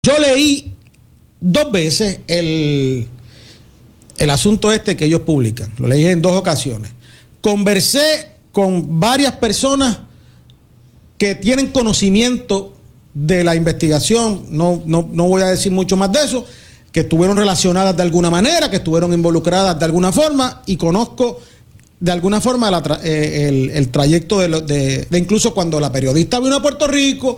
Yo leí 2 veces el asunto este que ellos publican. Lo leí en 2 ocasiones. Conversé con varias personas que tienen conocimiento de la investigación. No voy a decir mucho más de eso. Que estuvieron relacionadas de alguna manera, que estuvieron involucradas de alguna forma, y conozco de alguna forma el trayecto de incluso cuando la periodista vino a Puerto Rico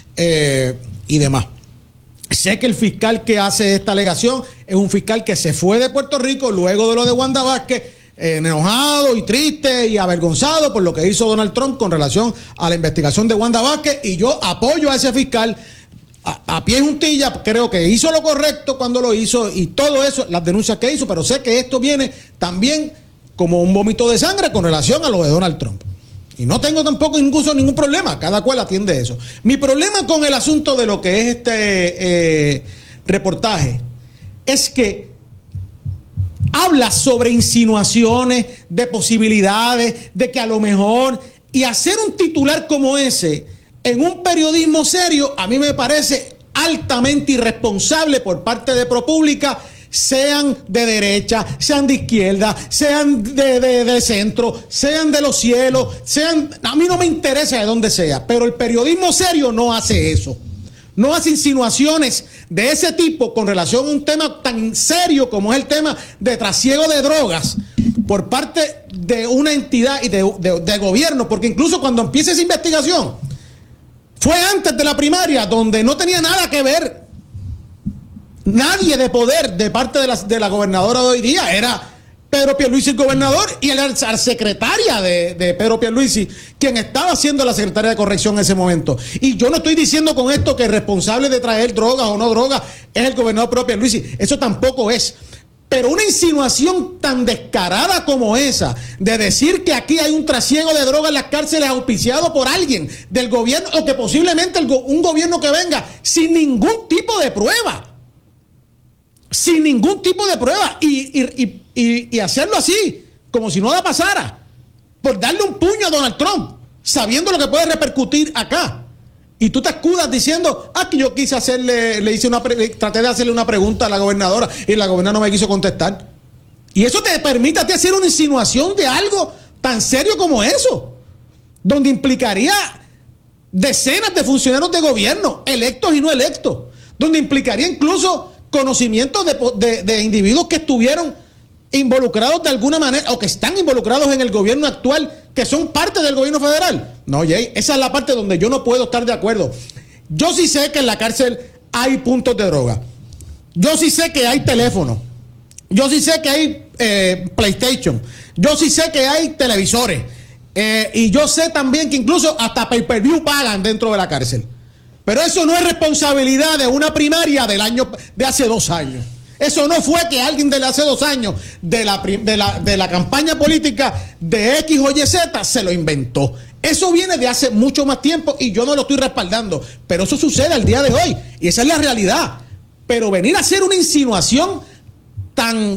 y demás. Sé que el fiscal que hace esta alegación es un fiscal que se fue de Puerto Rico luego de lo de Wanda Vázquez, enojado y triste y avergonzado por lo que hizo Donald Trump con relación a la investigación de Wanda Vázquez, y yo apoyo a ese fiscal a pie juntilla. Creo que hizo lo correcto cuando lo hizo y todo eso, las denuncias que hizo, pero sé que esto viene también como un vómito de sangre con relación a lo de Donald Trump. Y no tengo tampoco incluso ningún problema, cada cual atiende eso. Mi problema con el asunto de lo que es este reportaje es que habla sobre insinuaciones, de posibilidades, de que a lo mejor, y hacer un titular como ese en un periodismo serio, a mí me parece altamente irresponsable por parte de ProPublica, sean de derecha, sean de izquierda, sean de centro, sean de los cielos, a mí no me interesa de dónde sea, pero el periodismo serio no hace eso. No hace insinuaciones de ese tipo con relación a un tema tan serio como es el tema de trasiego de drogas por parte de una entidad y de gobierno, porque incluso cuando empieza esa investigación, fue antes de la primaria, donde no tenía nada que ver nadie de poder de parte de la gobernadora de hoy día. Era Pedro Pierluisi el gobernador y la secretaria de Pedro Pierluisi quien estaba siendo la secretaria de corrección en ese momento. Y yo no estoy diciendo con esto que el responsable de traer drogas o no drogas es el gobernador Pedro Pierluisi. Eso tampoco es. Pero una insinuación tan descarada como esa, de decir que aquí hay un trasiego de drogas en las cárceles auspiciado por alguien del gobierno, o que posiblemente un gobierno que venga sin ningún tipo de prueba, y hacerlo así, como si nada pasara, por darle un puño a Donald Trump, sabiendo lo que puede repercutir acá. Y tú te escudas diciendo, que yo quise traté de hacerle una pregunta a la gobernadora y la gobernadora no me quiso contestar. Y eso te permite a ti hacer una insinuación de algo tan serio como eso, donde implicaría decenas de funcionarios de gobierno, electos y no electos, donde implicaría incluso conocimiento de individuos que estuvieron involucrados de alguna manera o que están involucrados en el gobierno actual, que son parte del gobierno federal. No, Jay, esa es la parte donde yo no puedo estar de acuerdo. Yo sí sé que en la cárcel hay puntos de droga. Yo sí sé que hay teléfonos. Yo sí sé que hay PlayStation. Yo sí sé que hay televisores. Y yo sé también que incluso hasta pay-per-view pagan dentro de la cárcel. Pero eso no es responsabilidad de una primaria de hace 2 años. Eso no fue que alguien de hace 2 años de la campaña política de X o Y Z se lo inventó. Eso viene de hace mucho más tiempo y yo no lo estoy respaldando. Pero eso sucede al día de hoy y esa es la realidad. Pero venir a hacer una insinuación tan...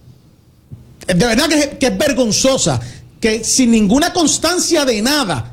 de verdad que es vergonzosa, que sin ninguna constancia de nada,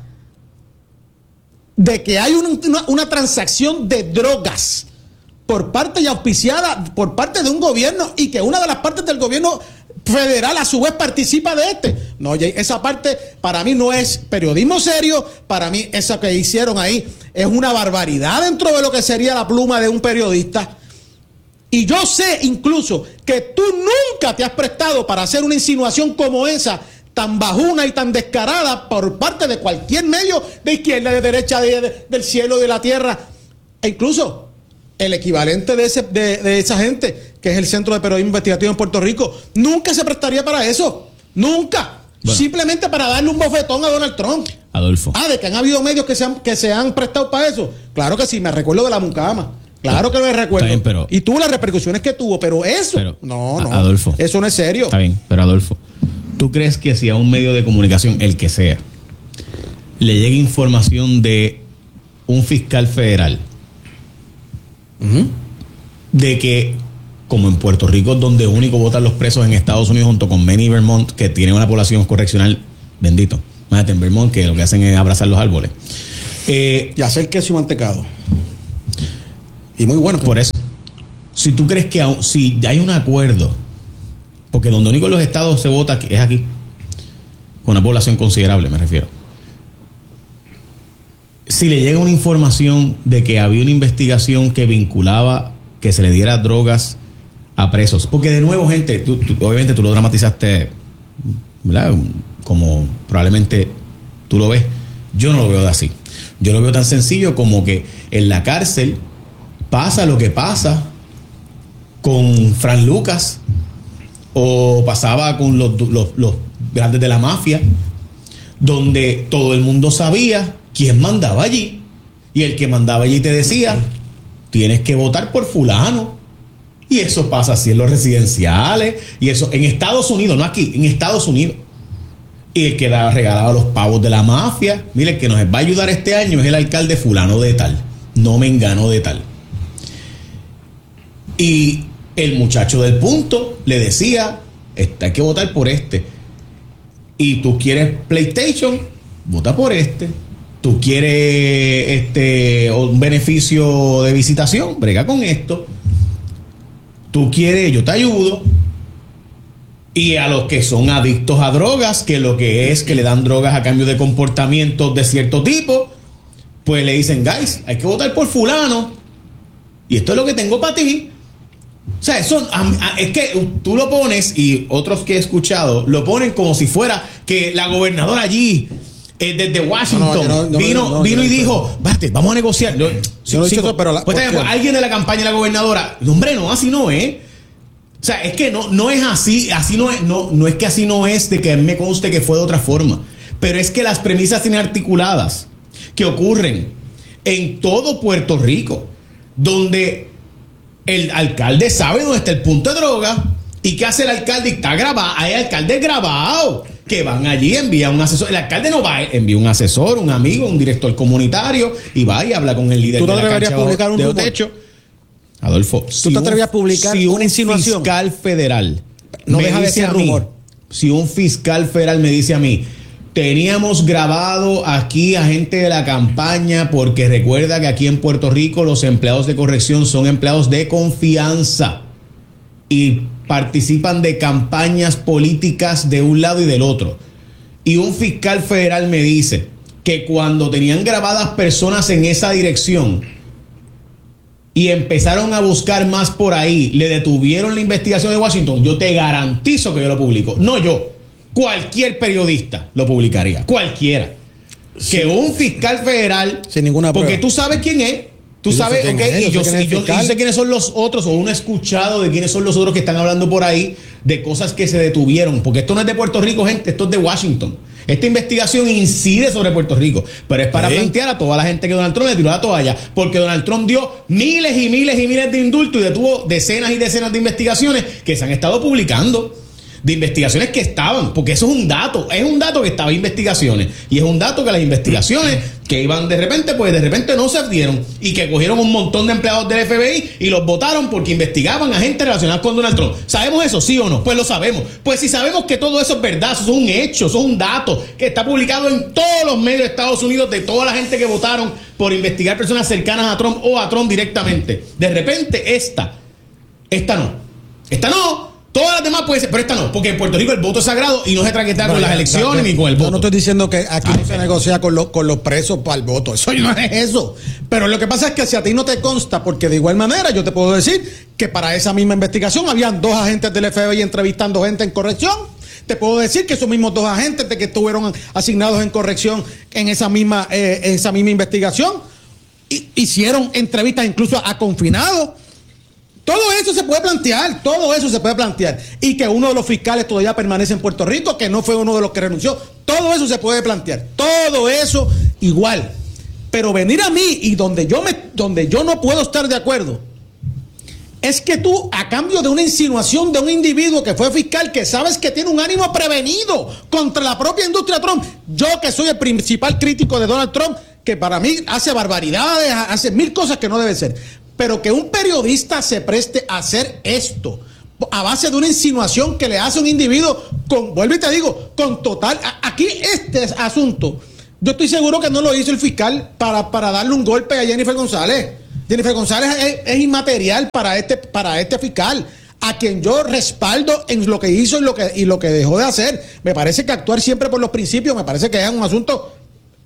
de que hay una transacción de drogas por parte y auspiciada por parte de un gobierno y que una de las partes del gobierno federal a su vez participa de este. No, esa parte para mí no es periodismo serio. Para mí eso que hicieron ahí es una barbaridad dentro de lo que sería la pluma de un periodista. Y yo sé incluso que tú nunca te has prestado para hacer una insinuación como esa, tan bajuna y tan descarada por parte de cualquier medio de izquierda, de derecha, del cielo, de la tierra, e incluso el equivalente de esa gente, que es el Centro de Periodismo Investigativo en Puerto Rico, nunca se prestaría para eso, nunca. Bueno. Simplemente para darle un bofetón a Donald Trump. Adolfo. De que han habido medios que se han prestado para eso. Claro que sí, me recuerdo de la Mucama. Claro que me recuerdo. Bien, pero, y tuvo las repercusiones que tuvo, pero eso, no, Adolfo, eso no es serio. Está bien, pero Adolfo, ¿tú crees que si a un medio de comunicación, el que sea, le llegue información de un fiscal federal de que, como en Puerto Rico, donde único votan los presos en Estados Unidos junto con Maine y Vermont, que tienen una población correccional, bendito, imagínate en Vermont, que lo que hacen es abrazar los árboles, y hacer queso y mantecado, Y muy bueno. Por eso, si tú crees que si hay un acuerdo, porque donde único en los estados se vota es aquí, con una población considerable, me refiero. Si le llega una información de que había una investigación que vinculaba que se le diera drogas a presos, porque de nuevo, gente, obviamente tú lo dramatizaste, ¿verdad? Como probablemente tú lo ves. Yo no lo veo así. Yo lo veo tan sencillo como que en la cárcel pasa lo que pasa con Fran Lucas o pasaba con los grandes de la mafia, donde todo el mundo sabía quién mandaba allí, y el que mandaba allí te decía: tienes que votar por fulano. Y eso pasa así en los residenciales, y eso en Estados Unidos, no aquí, en Estados Unidos. Y el que regalaba los pavos de la mafia, mire, el que nos va a ayudar este año es el alcalde fulano de tal, no mengano de tal. Y el muchacho del punto le decía: hay que votar por este. Y tú quieres PlayStation, vota por este. Tú quieres un beneficio de visitación, brega con esto. Tú quieres, yo te ayudo. Y a los que son adictos a drogas, que lo que es que le dan drogas a cambio de comportamientos de cierto tipo, pues le dicen: guys, hay que votar por fulano, y esto es lo que tengo para ti. O sea, eso es que tú lo pones, y otros que he escuchado lo ponen como si fuera que la gobernadora allí desde Washington vino y dijo: vamos a negociar. Yo no he dicho eso, pero alguien de la campaña de la gobernadora, hombre, no, así no es. O sea, es que no es así no es, no es que así no es, de que me conste que fue de otra forma, pero es que las premisas inarticuladas que ocurren en todo Puerto Rico, donde el alcalde sabe dónde está el punto de droga, y qué hace el alcalde, y está grabado, hay alcaldes grabados que van allí, envían un asesor. El alcalde no va, envía un asesor, un amigo, un director comunitario, y va y habla con el líder. ¿Tú te atreverías a publicar un rumor? Techo? Adolfo, ¿tú te atreverías a publicar una insinuación? Fiscal federal no deja de ser rumor. Si un fiscal federal me dice a mí: teníamos grabado aquí a gente de la campaña, porque recuerda que aquí en Puerto Rico los empleados de corrección son empleados de confianza y participan de campañas políticas de un lado y del otro. Y un fiscal federal me dice que cuando tenían grabadas personas en esa dirección y empezaron a buscar más por ahí, le detuvieron la investigación de Washington, yo te garantizo que yo lo publico. No yo, cualquier periodista lo publicaría, cualquiera. Sí. Que un fiscal federal, sin ninguna prueba, porque tú sabes quién es, tú sabes, okay, yo sé quiénes son los otros, o uno ha escuchado de quiénes son los otros que están hablando por ahí de cosas que se detuvieron, porque esto no es de Puerto Rico, gente, esto es de Washington. Esta investigación incide sobre Puerto Rico, pero es para plantear a toda la gente que Donald Trump le tiró la toalla, porque Donald Trump dio miles y miles y miles de indultos y detuvo decenas y decenas de investigaciones que se han estado publicando, de investigaciones que estaban, porque eso es un dato que estaba en investigaciones, y es un dato que las investigaciones que iban de repente no se dieron, y que cogieron un montón de empleados del FBI y los votaron porque investigaban a gente relacionada con Donald Trump. ¿Sabemos eso, sí o no? Pues lo sabemos. Pues si sabemos que todo eso es verdad, eso es un hecho, eso es un dato que está publicado en todos los medios de Estados Unidos, de toda la gente que votaron por investigar personas cercanas a Trump o a Trump directamente. De repente esta no. Todas las demás pueden ser, pero esta no, porque en Puerto Rico el voto es sagrado y no se traquetea con las elecciones ni con el voto. Yo no estoy diciendo que aquí no se negocia con los presos para el voto, eso no es eso. Pero lo que pasa es que si a ti no te consta, porque de igual manera yo te puedo decir que para esa misma investigación habían 2 agentes del FBI entrevistando gente en corrección. Te puedo decir que esos mismos 2 agentes que estuvieron asignados en corrección en esa misma investigación hicieron entrevistas incluso a confinados. Todo eso se puede plantear. Y que uno de los fiscales todavía permanece en Puerto Rico, que no fue uno de los que renunció. Todo eso se puede plantear. Todo eso igual. Pero venir a mí y donde yo no puedo estar de acuerdo, es que tú, a cambio de una insinuación de un individuo que fue fiscal, que sabes que tiene un ánimo prevenido contra la propia industria Trump, yo que soy el principal crítico de Donald Trump, que para mí hace barbaridades, hace 1000 cosas que no debe ser, pero que un periodista se preste a hacer esto a base de una insinuación que le hace un individuo vuelvo y te digo, con total, aquí este asunto, yo estoy seguro que no lo hizo el fiscal para darle un golpe a Jennifer González. Jennifer González es inmaterial para este fiscal, a quien yo respaldo en lo que hizo y lo que dejó de hacer. Me parece que actuar siempre por los principios, me parece que es un asunto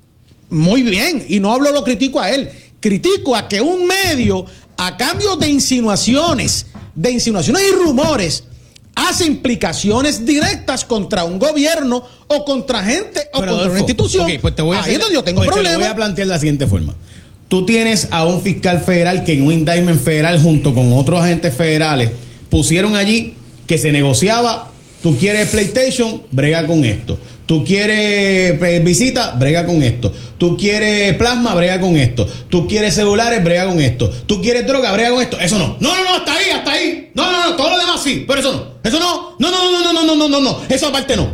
muy bien, y no lo critico a él, critico a que un medio, a cambio de insinuaciones y rumores, hace implicaciones directas contra un gobierno o contra gente o contra una institución. Okay, pues ahí es donde yo tengo problemas. Te voy a plantear de la siguiente forma. Tú tienes a un fiscal federal que en un indictment federal junto con otros agentes federales pusieron allí que se negociaba. Tú quieres PlayStation, brega con esto. Tú quieres visita, brega con esto. Tú quieres plasma, brega con esto. Tú quieres celulares, brega con esto. Tú quieres droga, brega con esto. Eso no. No, hasta ahí. No, todo lo demás sí, pero eso no. Eso no. No. Esa parte no.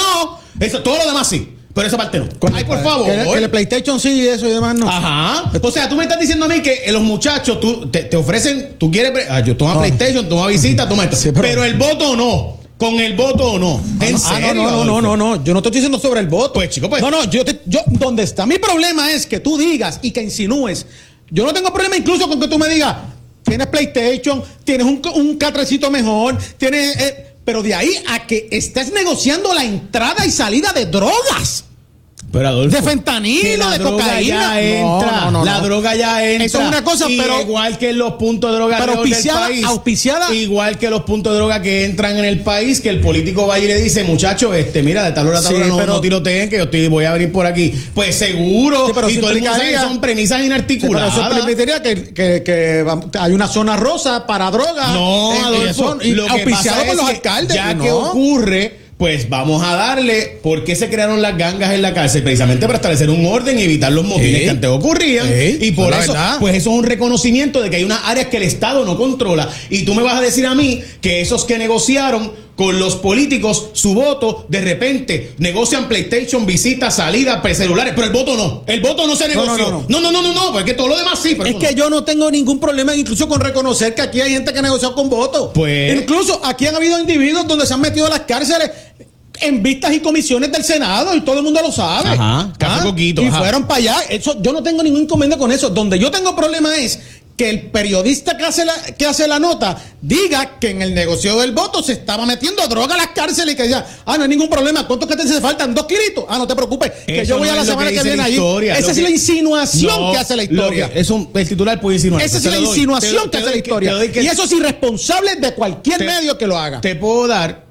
Eso, todo lo demás sí. Pero esa parte no. Ay, por favor. Que el PlayStation sí y eso y demás no. Ajá. O sea, tú me estás diciendo a mí que los muchachos te ofrecen, tú quieres, yo toma PlayStation, toma visita, toma esto. Sí, pero el voto no. Con el voto o no. ¿En serio? No. Yo no te estoy diciendo sobre el voto. Pues, chico, pues. No, yo donde está mi problema es que tú digas y que insinúes. Yo no tengo problema incluso con que tú me digas, tienes PlayStation, tienes un catrecito mejor, tienes... pero de ahí a que estés negociando la entrada y salida de drogas. Pero Adolfo, de fentanilo, de cocaína. Ya entra, la droga ya entra. Eso es una cosa, pero igual que los puntos de droga pero auspiciada, del país. Auspiciada. Igual que los puntos de droga que entran en el país, que el político va y le dice, muchacho, mira, de tal hora a tal hora no tiroteen, que yo voy a venir por aquí. Pues seguro, sí, pero y todo el mundo sabe que son premisas inarticuladas. Sí, pero eso permitiría que hay una zona rosa para drogas. No, Adolfo, y auspiciado por los alcaldes. Ya que ocurre... Pues vamos a darle, ¿por qué se crearon las gangas en la cárcel? Precisamente para establecer un orden y evitar los motines que antes ocurrían. Y por eso, pues eso es un reconocimiento de que hay unas áreas que el Estado no controla. Y tú me vas a decir a mí que esos que negociaron con los políticos su voto, de repente negocian PlayStation, visitas, salidas, celulares, pero el voto no. El voto no se negoció. No, porque todo lo demás sí. Pero es que yo no tengo ningún problema incluso con reconocer que aquí hay gente que ha negociado con votos. Pues, incluso aquí han habido individuos donde se han metido a las cárceles en vistas y comisiones del Senado y todo el mundo lo sabe. Ajá, café coquito. Y fueron para allá. Eso, yo no tengo ningún inconveniente con eso. Donde yo tengo problema es que el periodista que hace la nota diga que en el negocio del voto se estaba metiendo droga a las cárceles y que ya, no hay ningún problema. ¿Cuántos que te faltan? 2 kilitos. No te preocupes, que yo voy a la semana que viene allí. Esa es la insinuación que hace la historia. El titular puede insinuar. Esa es la insinuación que hace la historia. Y eso es irresponsable de cualquier medio que lo haga. Te puedo dar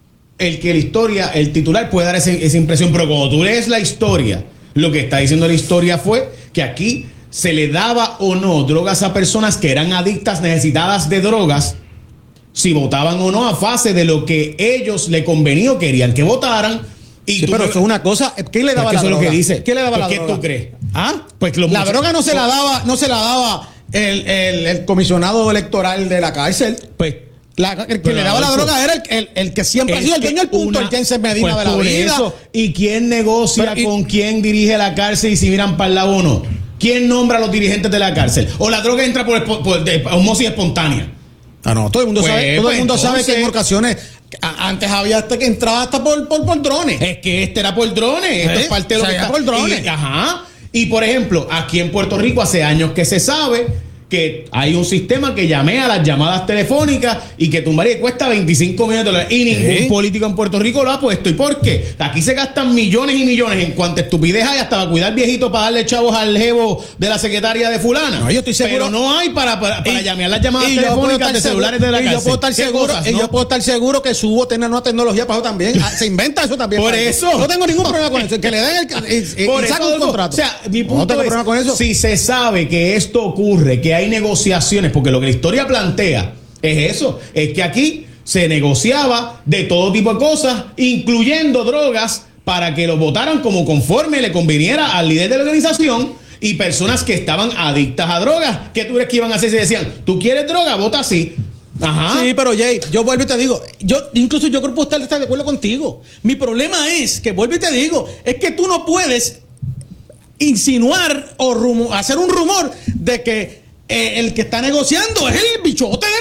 el titular puede dar esa impresión, pero cuando tú lees la historia, lo que está diciendo la historia fue que aquí se le daba o no drogas a personas que eran adictas, necesitadas de drogas, si votaban o no a fase de lo que ellos le convenía o querían que votaran. Y pero eso es una cosa. ¿Quién le daba la droga? Eso es lo que dice. ¿Quién le daba la droga? ¿Qué tú crees? Pues la droga no se la daba el comisionado electoral de la cárcel. Pues el que le daba la droga era el que siempre ha sido el dueño del punto, el Jensen Medina de la vida. Eso. ¿Y quién negocia con quién dirige la cárcel y si miran para el lado o no? ¿Quién nombra a los dirigentes de la cárcel? ¿O la droga entra por osmosis espontánea? No, todo el mundo sabe que en ocasiones antes había que entraba hasta por drones. Es que era por drones. Esto es parte de lo que está por drones. Y por ejemplo, aquí en Puerto Rico hace años que se sabe que hay un sistema que llamea a las llamadas telefónicas y que tumbaría cuesta $25 millones y ningún político en Puerto Rico lo ha puesto. ¿Y por qué? Aquí se gastan millones y millones en cuanta estupidez hay hasta para cuidar viejitos para darle chavos al jevo de la secretaria de fulana. No, yo estoy seguro. Pero no hay para llamear las llamadas telefónicas de celulares de la cárcel. Yo puedo estar seguro que su tiene una tecnología para eso también. Se inventa eso también. Por eso. No tengo ningún problema con eso. Que le den por eso, un contrato. O sea, mi punto es, con eso. Si se sabe que esto ocurre, que hay negociaciones, porque lo que la historia plantea es eso, es que aquí se negociaba de todo tipo de cosas, incluyendo drogas, para que los votaran como conforme le conviniera al líder de la organización, y personas que estaban adictas a drogas. ¿Qué tú crees que iban a hacer si decían, tú quieres droga, vota así? Sí, pero Jay, yo vuelvo y te digo, yo creo que estar de acuerdo contigo. Mi problema es que, vuelvo y te digo, es que tú no puedes insinuar o hacer un rumor de que el que está negociando es el bichote del área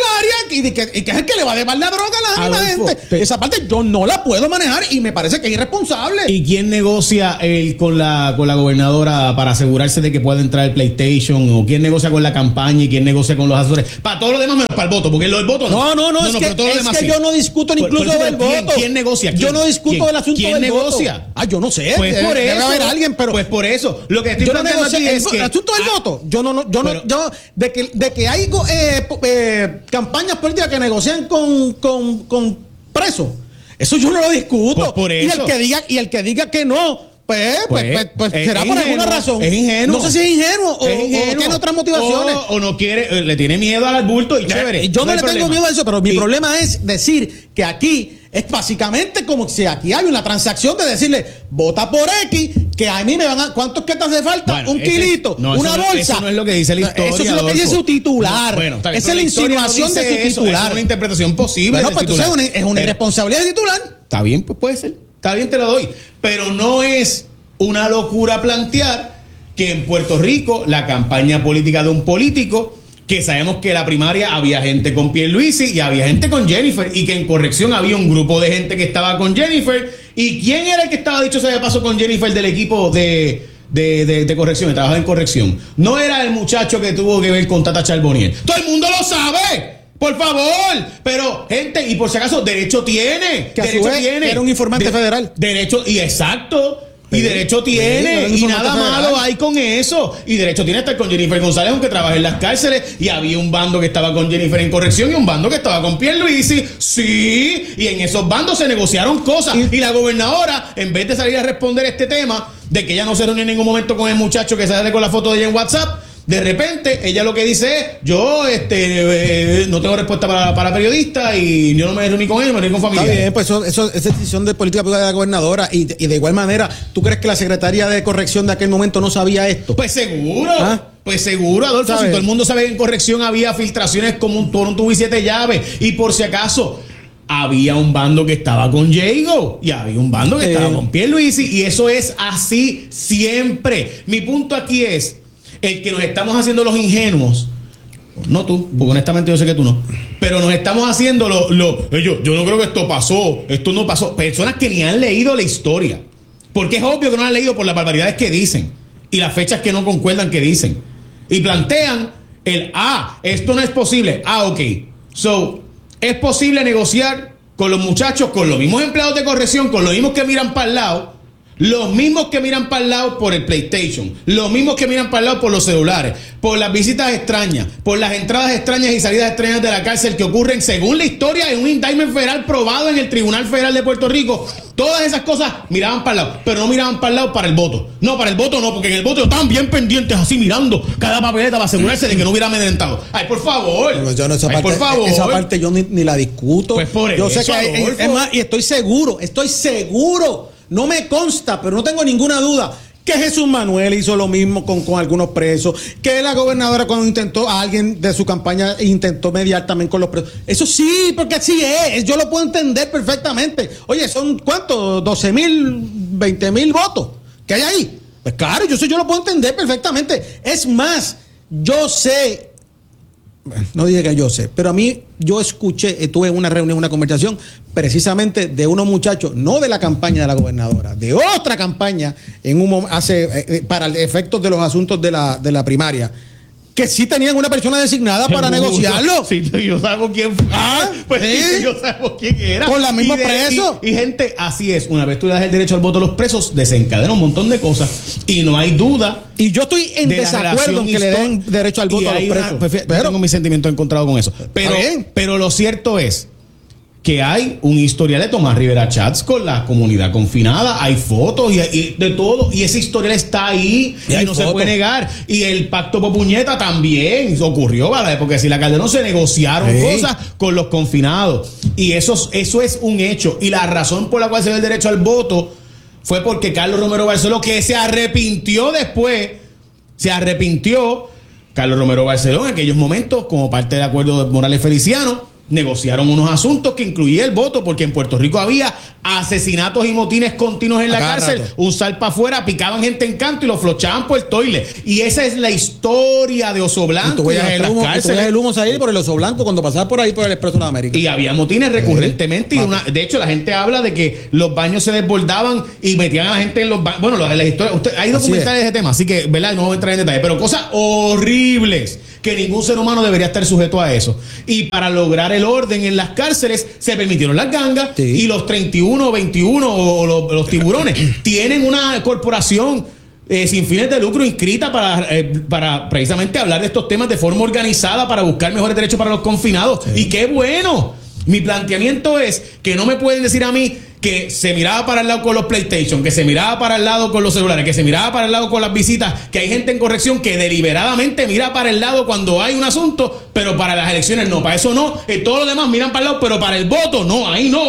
y que es el que le va a llevar la droga a la Adolfo, gente. Esa parte yo no la puedo manejar y me parece que es irresponsable. ¿Y quién negocia con la gobernadora para asegurarse de que pueda entrar el PlayStation? ¿O quién negocia con la campaña y quién negocia con los asesores? Para todo lo demás menos para el voto, porque el voto no, es que yo no discuto incluso del voto. ¿Quién negocia? Yo no discuto del asunto del negocia? Voto. Ah, yo no sé. Pues por debe eso. haber alguien, pero pues por eso. Lo que estoy yo no planteando negocio aquí es que el asunto del voto. Yo de que hay campañas políticas que negocian con presos. Eso yo no lo discuto. Pues por eso. Y el que diga que no, pues será por alguna razón. Es ingenuo. No sé si es ingenuo o tiene otras motivaciones. O no quiere, le tiene miedo al bulto y chévere. Yo no le tengo miedo a eso, pero mi problema es decir que aquí es básicamente como si aquí hay una transacción de decirle, vota por X, que a mí me van a... ¿Cuántos que te hace falta? Bueno, un kilito, una bolsa. Eso no es lo que dice la historia. Eso es lo que dice su titular. Bueno, esa es la insinuación de su titular. Es una interpretación posible. Bueno, pues entonces es una irresponsabilidad del titular. Está bien, pues puede ser. Está bien, te lo doy. Pero no es una locura plantear que en Puerto Rico la campaña política de un político, que sabemos que en la primaria había gente con Pierluisi y había gente con Jennifer, y que en corrección había un grupo de gente que estaba con Jennifer. ¿Y quién era el que estaba, dicho sea de paso, con Jennifer del equipo de corrección, que trabajaba en corrección? No era el muchacho que tuvo que ver con Tata Charbonnier. ¡Todo el mundo lo sabe! Por favor, pero gente, y por si acaso, derecho tiene. Que derecho tiene. Era un informante federal. Derecho, y exacto. Y derecho tiene, y nada malo hay con eso. Y derecho tiene estar con Jennifer González, aunque trabaje en las cárceles. Y había un bando que estaba con Jennifer en corrección y un bando que estaba con Pierluisi. Sí, y en esos bandos se negociaron cosas. Y la gobernadora, en vez de salir a responder este tema de que ella no se reunió en ningún momento con el muchacho que sale con la foto de ella en WhatsApp, de repente ella lo que dice es: yo no tengo respuesta para periodistas y yo no me reuní con ellos, me reuní con familiares. Está bien, pues eso es decisión de política pública de la gobernadora, y de igual manera, ¿tú crees que la secretaria de corrección de aquel momento no sabía esto? Pues seguro. Pues seguro, Adolfo. Si todo el mundo sabe que en corrección había filtraciones como un tubo y 7 llaves, y por si acaso había un bando que estaba con Diego y había un bando que estaba con Pierluisi, y eso es así siempre. Mi punto aquí es el que nos estamos haciendo los ingenuos. No tú, porque honestamente yo sé que tú no. Pero nos estamos haciendo yo no creo que esto no pasó. Personas que ni han leído la historia. Porque es obvio que no han leído por las barbaridades que dicen y las fechas que no concuerdan que dicen. Y plantean esto no es posible. Ok. So, es posible negociar con los muchachos, con los mismos empleados de corrección, con los mismos que miran para el lado. Los mismos que miran para el lado por el PlayStation, los mismos que miran para el lado por los celulares, por las visitas extrañas, por las entradas extrañas y salidas extrañas de la cárcel que ocurren según la historia en un indictment federal probado en el Tribunal Federal de Puerto Rico. Todas esas cosas miraban para el lado, pero no miraban para el lado para el voto. No, para el voto no, porque en el voto estaban bien pendientes, así mirando cada papeleta para asegurarse de que no hubiera amedrentado. Ay, por favor. Por favor. Esa parte yo ni la discuto. Pues por yo eso, sé que es más, y estoy seguro. No me consta, pero no tengo ninguna duda que Jesús Manuel hizo lo mismo con algunos presos, que la gobernadora cuando intentó, a alguien de su campaña intentó mediar también con los presos. Eso sí, porque así es, yo lo puedo entender perfectamente. Oye, ¿son cuántos? 12,000, 20,000 votos que hay ahí. Pues claro, yo lo puedo entender perfectamente. Es más, yo sé, no dije que yo sé, pero a mí yo escuché, tuve una reunión, una conversación precisamente de unos muchachos, no de la campaña de la gobernadora, de otra campaña para efectos de los asuntos de la primaria, que sí tenían una persona designada para negociarlo. Sí, yo sabemos quién fue. Pues sí, yo sabemos quién era. Con la misma presos. Y gente, así es. Una vez tú le das el derecho al voto a los presos, desencadena un montón de cosas. Y no hay duda. Y yo estoy en desacuerdo en que le den derecho al voto a los presos. Pero tengo mis sentimientos encontrados con eso. Pero lo cierto es que hay un historial de Tomás Rivera Chats con la comunidad confinada, hay fotos y de todo, y ese historial está ahí y no se puede negar. Y el pacto por puñeta también ocurrió, ¿vale? Porque si la Calderón se negociaron cosas con los confinados, y eso es un hecho. Y la razón por la cual se dio el derecho al voto fue porque Carlos Romero Barceló, que se arrepintió después, Carlos Romero Barceló en aquellos momentos, como parte del acuerdo de Morales Feliciano, negociaron unos asuntos que incluía el voto, porque en Puerto Rico había asesinatos y motines continuos en la cárcel, rato. un sal para afuera, picaban gente en canto y lo flochaban por el toile. Y esa es la historia de Oso Y Blanco tú y de veías el nuestras humo, y tú cárceles. veías el humo salir por el Oso Blanco cuando pasaba por ahí por el Expreso de América. Y había motines recurrentemente. De hecho, la gente habla de que los baños se desbordaban y metían a la gente en los baños. Bueno, la historia, hay documentales de ese tema, así que, ¿verdad? No voy a entrar en detalle, pero cosas horribles que ningún ser humano debería estar sujeto a eso. Y para lograr el orden en las cárceles se permitieron las gangas, sí, y los 31, 21 o los tiburones tienen una corporación sin fines de lucro inscrita para precisamente hablar de estos temas de forma organizada para buscar mejores derechos para los confinados. Sí. Y qué bueno. Mi planteamiento es que no me pueden decir a mí que se miraba para el lado con los PlayStation, que se miraba para el lado con los celulares, que se miraba para el lado con las visitas, que hay gente en corrección que deliberadamente mira para el lado cuando hay un asunto, pero para las elecciones no, para eso no, todos los demás miran para el lado, pero para el voto no,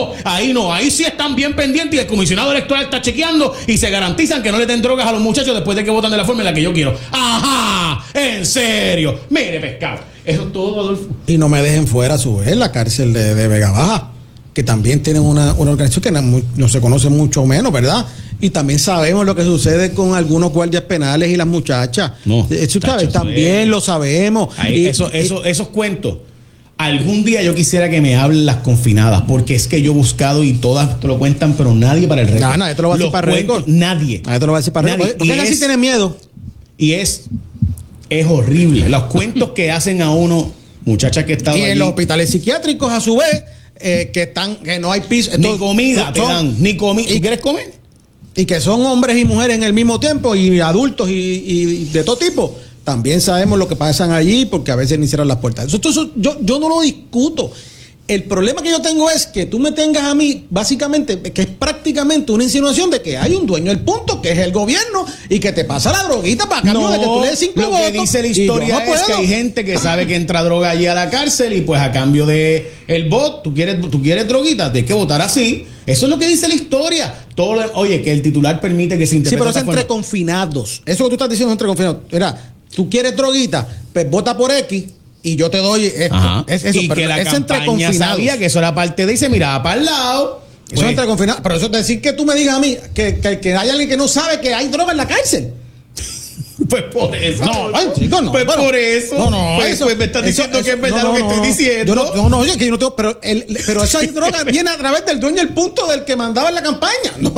ahí sí están bien pendientes y el comisionado electoral está chequeando y se garantizan que no le den drogas a los muchachos después de que votan de la forma en la que yo quiero. ¡Ajá! ¿En serio? Mire, pescado. Eso es todo, Adolfo. Y no me dejen fuera a su vez la cárcel de Vega Baja, que también tienen una organización que no se conoce mucho menos, ¿verdad? Y también sabemos lo que sucede con algunos guardias penales y las muchachas. No, eso, ¿sabes? También lo sabemos. Esos cuentos. Algún día yo quisiera que me hablen las confinadas, porque es que yo he buscado y todas te lo cuentan, pero nadie para el récord. Nadie te lo va a decir para el récord. Nadie. Nadie te lo va a decir para el récord. Porque así tienen miedo. Y es horrible. Los cuentos que hacen a uno, muchachas que están y en los hospitales psiquiátricos, a su vez, que no hay piso. Ni comida te dan, ni comida. ¿Y quieres comer? Y que son hombres y mujeres en el mismo tiempo, y adultos y de todo tipo. También sabemos lo que pasan allí, porque a veces ni cierran las puertas. Eso yo no lo discuto. El problema que yo tengo es que tú me tengas a mí, básicamente, que es prácticamente una insinuación de que hay un dueño del punto, que es el gobierno, y que te pasa la droguita para cambio de que tú le des 5 votos. Lo que dice la historia es que hay gente que sabe que entra droga allí a la cárcel y pues a cambio de el voto, tú quieres droguita, tienes que votar así. Eso es lo que dice la historia. Oye, que el titular permite que se interprete. Sí, pero es entre confinados. Eso que tú estás diciendo es entre confinados. Mira, tú quieres droguita, pues vota por X y yo te doy esto. Es eso, y pero que la campaña sabía que eso era parte de y se miraba para el lado. Eso es entre confinados. Pero eso es decir que tú me digas a mí que hay alguien que no sabe que hay droga en la cárcel. Pues por eso. Chicos, pues bueno, por eso. Pues me estás diciendo que es verdad lo que estoy diciendo. Oye, que yo no tengo. Pero esa droga viene a través del dueño del punto del que mandaba en la campaña. No.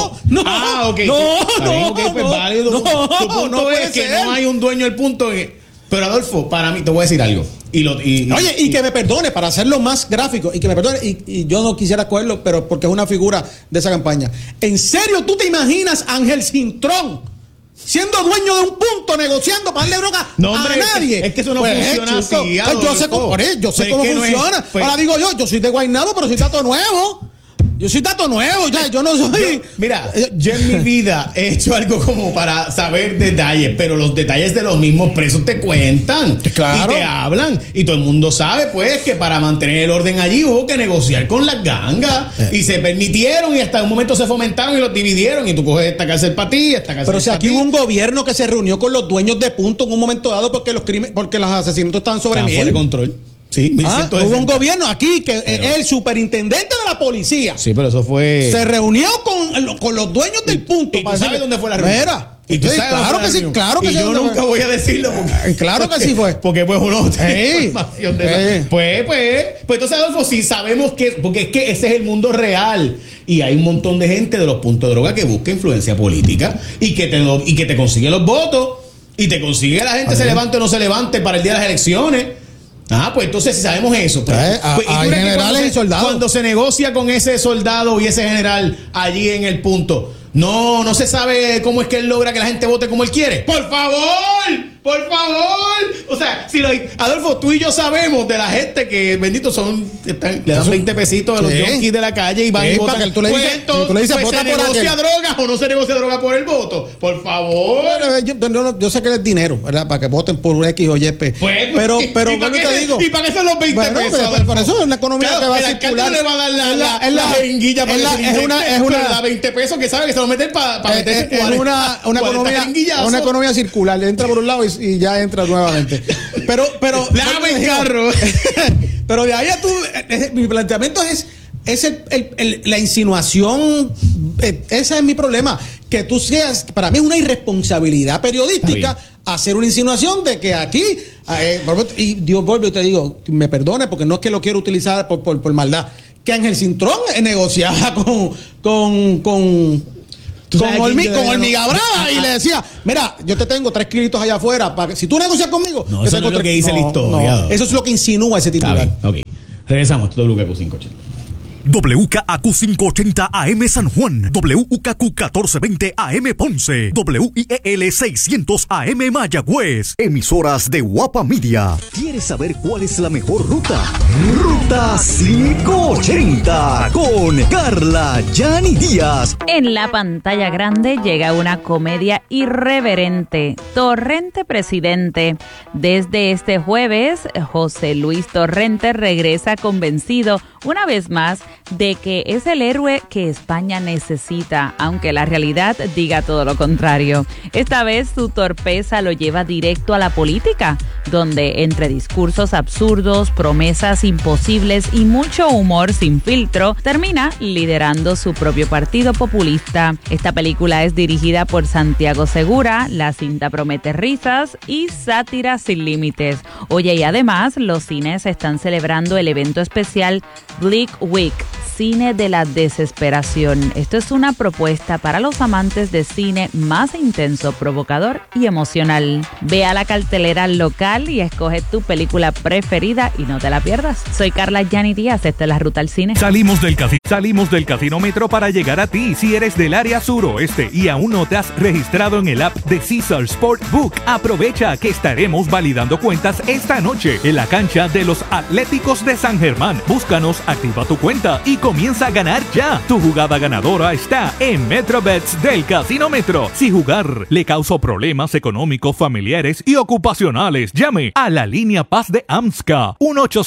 Ok. Pues válido. Tu punto es que no hay un dueño del punto. Pero Adolfo, para mí, te voy a decir algo. Oye, y que me perdone, para hacerlo más gráfico, y que me perdone, y yo no quisiera cogerlo, pero porque es una figura de esa campaña. ¿En serio tú te imaginas a Ángel Cintrón siendo dueño de un punto, negociando para darle droga a nadie? Es que eso no funciona así. Yo sé cómo funciona. Ahora digo yo soy de Guaynabo, pero soy Tato Nuevo. Yo soy Tato Nuevo, yo no soy. Yo en mi vida he hecho algo como para saber detalles, pero los detalles de los mismos presos te cuentan. Claro. Y te hablan. Y todo el mundo sabe, pues, que para mantener el orden allí hubo que negociar con las gangas. Y se permitieron y hasta un momento se fomentaron y los dividieron. Y tú coges esta cárcel para ti, esta cárcel para ti. Pero si aquí hubo un gobierno que se reunió con los dueños de punto en un momento dado porque los asesinatos estaban sobre mí. Fuera de control. Sí, hubo un gobierno aquí que el superintendente de la policía. Sí, pero eso fue. Se reunió con los dueños del punto. ¿Y tú sabes dónde fue la reunión? Y tú sabes, claro que sí, claro que sí. Y yo nunca voy a decirlo. Claro que sí fue. Porque pues uno tiene información de eso. Pues entonces, Adolfo, sí sabemos que, porque es que ese es el mundo real. Y hay un montón de gente de los puntos de droga que busca influencia política y que te consigue los votos y te consigue que la gente se levante o no se levante para el día de las elecciones. Pues entonces si sabemos eso, hay generales y soldados. Cuando se negocia con ese soldado y ese general allí en el punto, no se sabe cómo es que él logra que la gente vote como él quiere. ¡Por favor! O sea, Adolfo, tú y yo sabemos de la gente que, bendito, le dan 20 pesitos a los junkies de la calle y van y votan. Tú le dices, ¿se negocia droga o no se negocia droga por el voto? Por favor. Yo sé que es dinero, ¿verdad? Para que voten por X o Y. Pero te digo. ¿Y para qué son los 20 pesos? Por eso es una economía que va a circular. Le va a dar la jeringuilla para es una 20 pesos que sabe que se lo meten para meterse es una economía circular. Entra por un lado y ya entra nuevamente. Pero lávame el carro. Pero de ahí a tú, mi planteamiento es la insinuación, ese es mi problema, que tú seas, para mí es una irresponsabilidad periodística hacer una insinuación de que aquí, y Dios vuelve y te digo, me perdone porque no es que lo quiero utilizar por maldad, que Ángel Cintrón negociaba con Hormiga Brava y le decía, mira, yo te tengo 3 kilitos allá afuera, para que, si tú negocias conmigo, no, eso no es lo que dice la historia. No, eso es lo que insinúa ese titular. Ok, regresamos, WKQ 580. WKAQ 580 AM San Juan, WKQ 1420 AM Ponce, WIEL 600 AM Mayagüez. Emisoras de Guapa Media. ¿Quieres saber cuál es la mejor ruta? Ruta 580 con Carla Yani Díaz. En la pantalla grande llega una comedia irreverente, Torrente Presidente. Desde este jueves, José Luis Torrente regresa convencido una vez más de que es el héroe que España necesita, aunque la realidad diga todo lo contrario. Esta vez su torpeza lo lleva directo a la política, donde entre discursos absurdos, promesas imposibles y mucho humor sin filtro, termina liderando su propio partido populista. Esta película es dirigida por Santiago Segura, la cinta promete risas y sátira sin límites. Oye, y además los cines están celebrando el evento especial Bleak Week, cine de la desesperación. Esto es una propuesta para los amantes de cine más intenso, provocador y emocional. Ve a la cartelera local y escoge tu película preferida y no te la pierdas. Soy Carla Yani Díaz, esta es la Ruta al Cine. Salimos del Casinómetro para llegar a ti. Si eres del área suroeste y aún no te has registrado en el app de Caesar Sportbook, aprovecha que estaremos validando cuentas esta noche en la cancha de los Atléticos de San Germán. Búscanos, activa tu cuenta y comienza a ganar ya. Tu jugada ganadora está en MetroBets del Casinómetro. Si jugar le causó problemas económicos, familiares y ocupacionales, llame a la línea Paz de AMSCA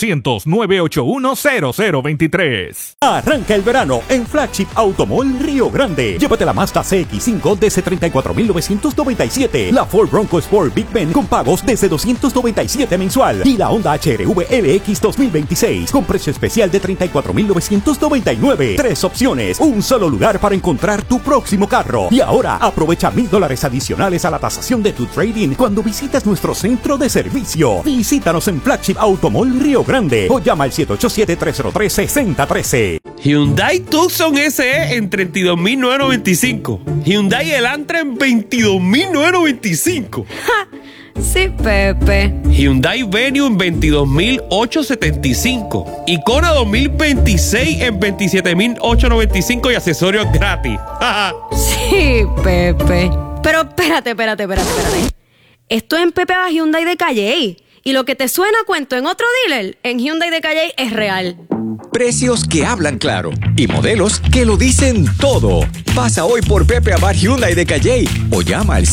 1-800-981-0023. Arranca el verano en Flagship Automall Río Grande. Llévate la Mazda CX-5 desde $34,997, la Ford Bronco Sport Big Ben con pagos desde $297 mensual y la Honda HR-V LX 2026 con precio especial de $34,999. 3 opciones, un solo lugar para encontrar tu próximo carro. Y ahora aprovecha $1,000 adicionales a la tasación de tu trading cuando visitas nuestro centro de servicio. Visítanos en Flagship Automall Río Grande o llama al 787-303-6013. Hyundai Tucson SE en $32,995. Hyundai Elantra en $22,995. ¡Ja! Sí, Pepe. Hyundai Venue en $22,875. Y Kona 2026 en $27,895 y accesorios gratis. Sí, Pepe. Pero espérate. Esto es en Pepe va Hyundai de Calley. Y lo que te suena a cuento en otro dealer, en Hyundai de Calley es real. Precios que hablan claro y modelos que lo dicen todo. Pasa hoy por Pepe Abad Hyundai de Calley o llama al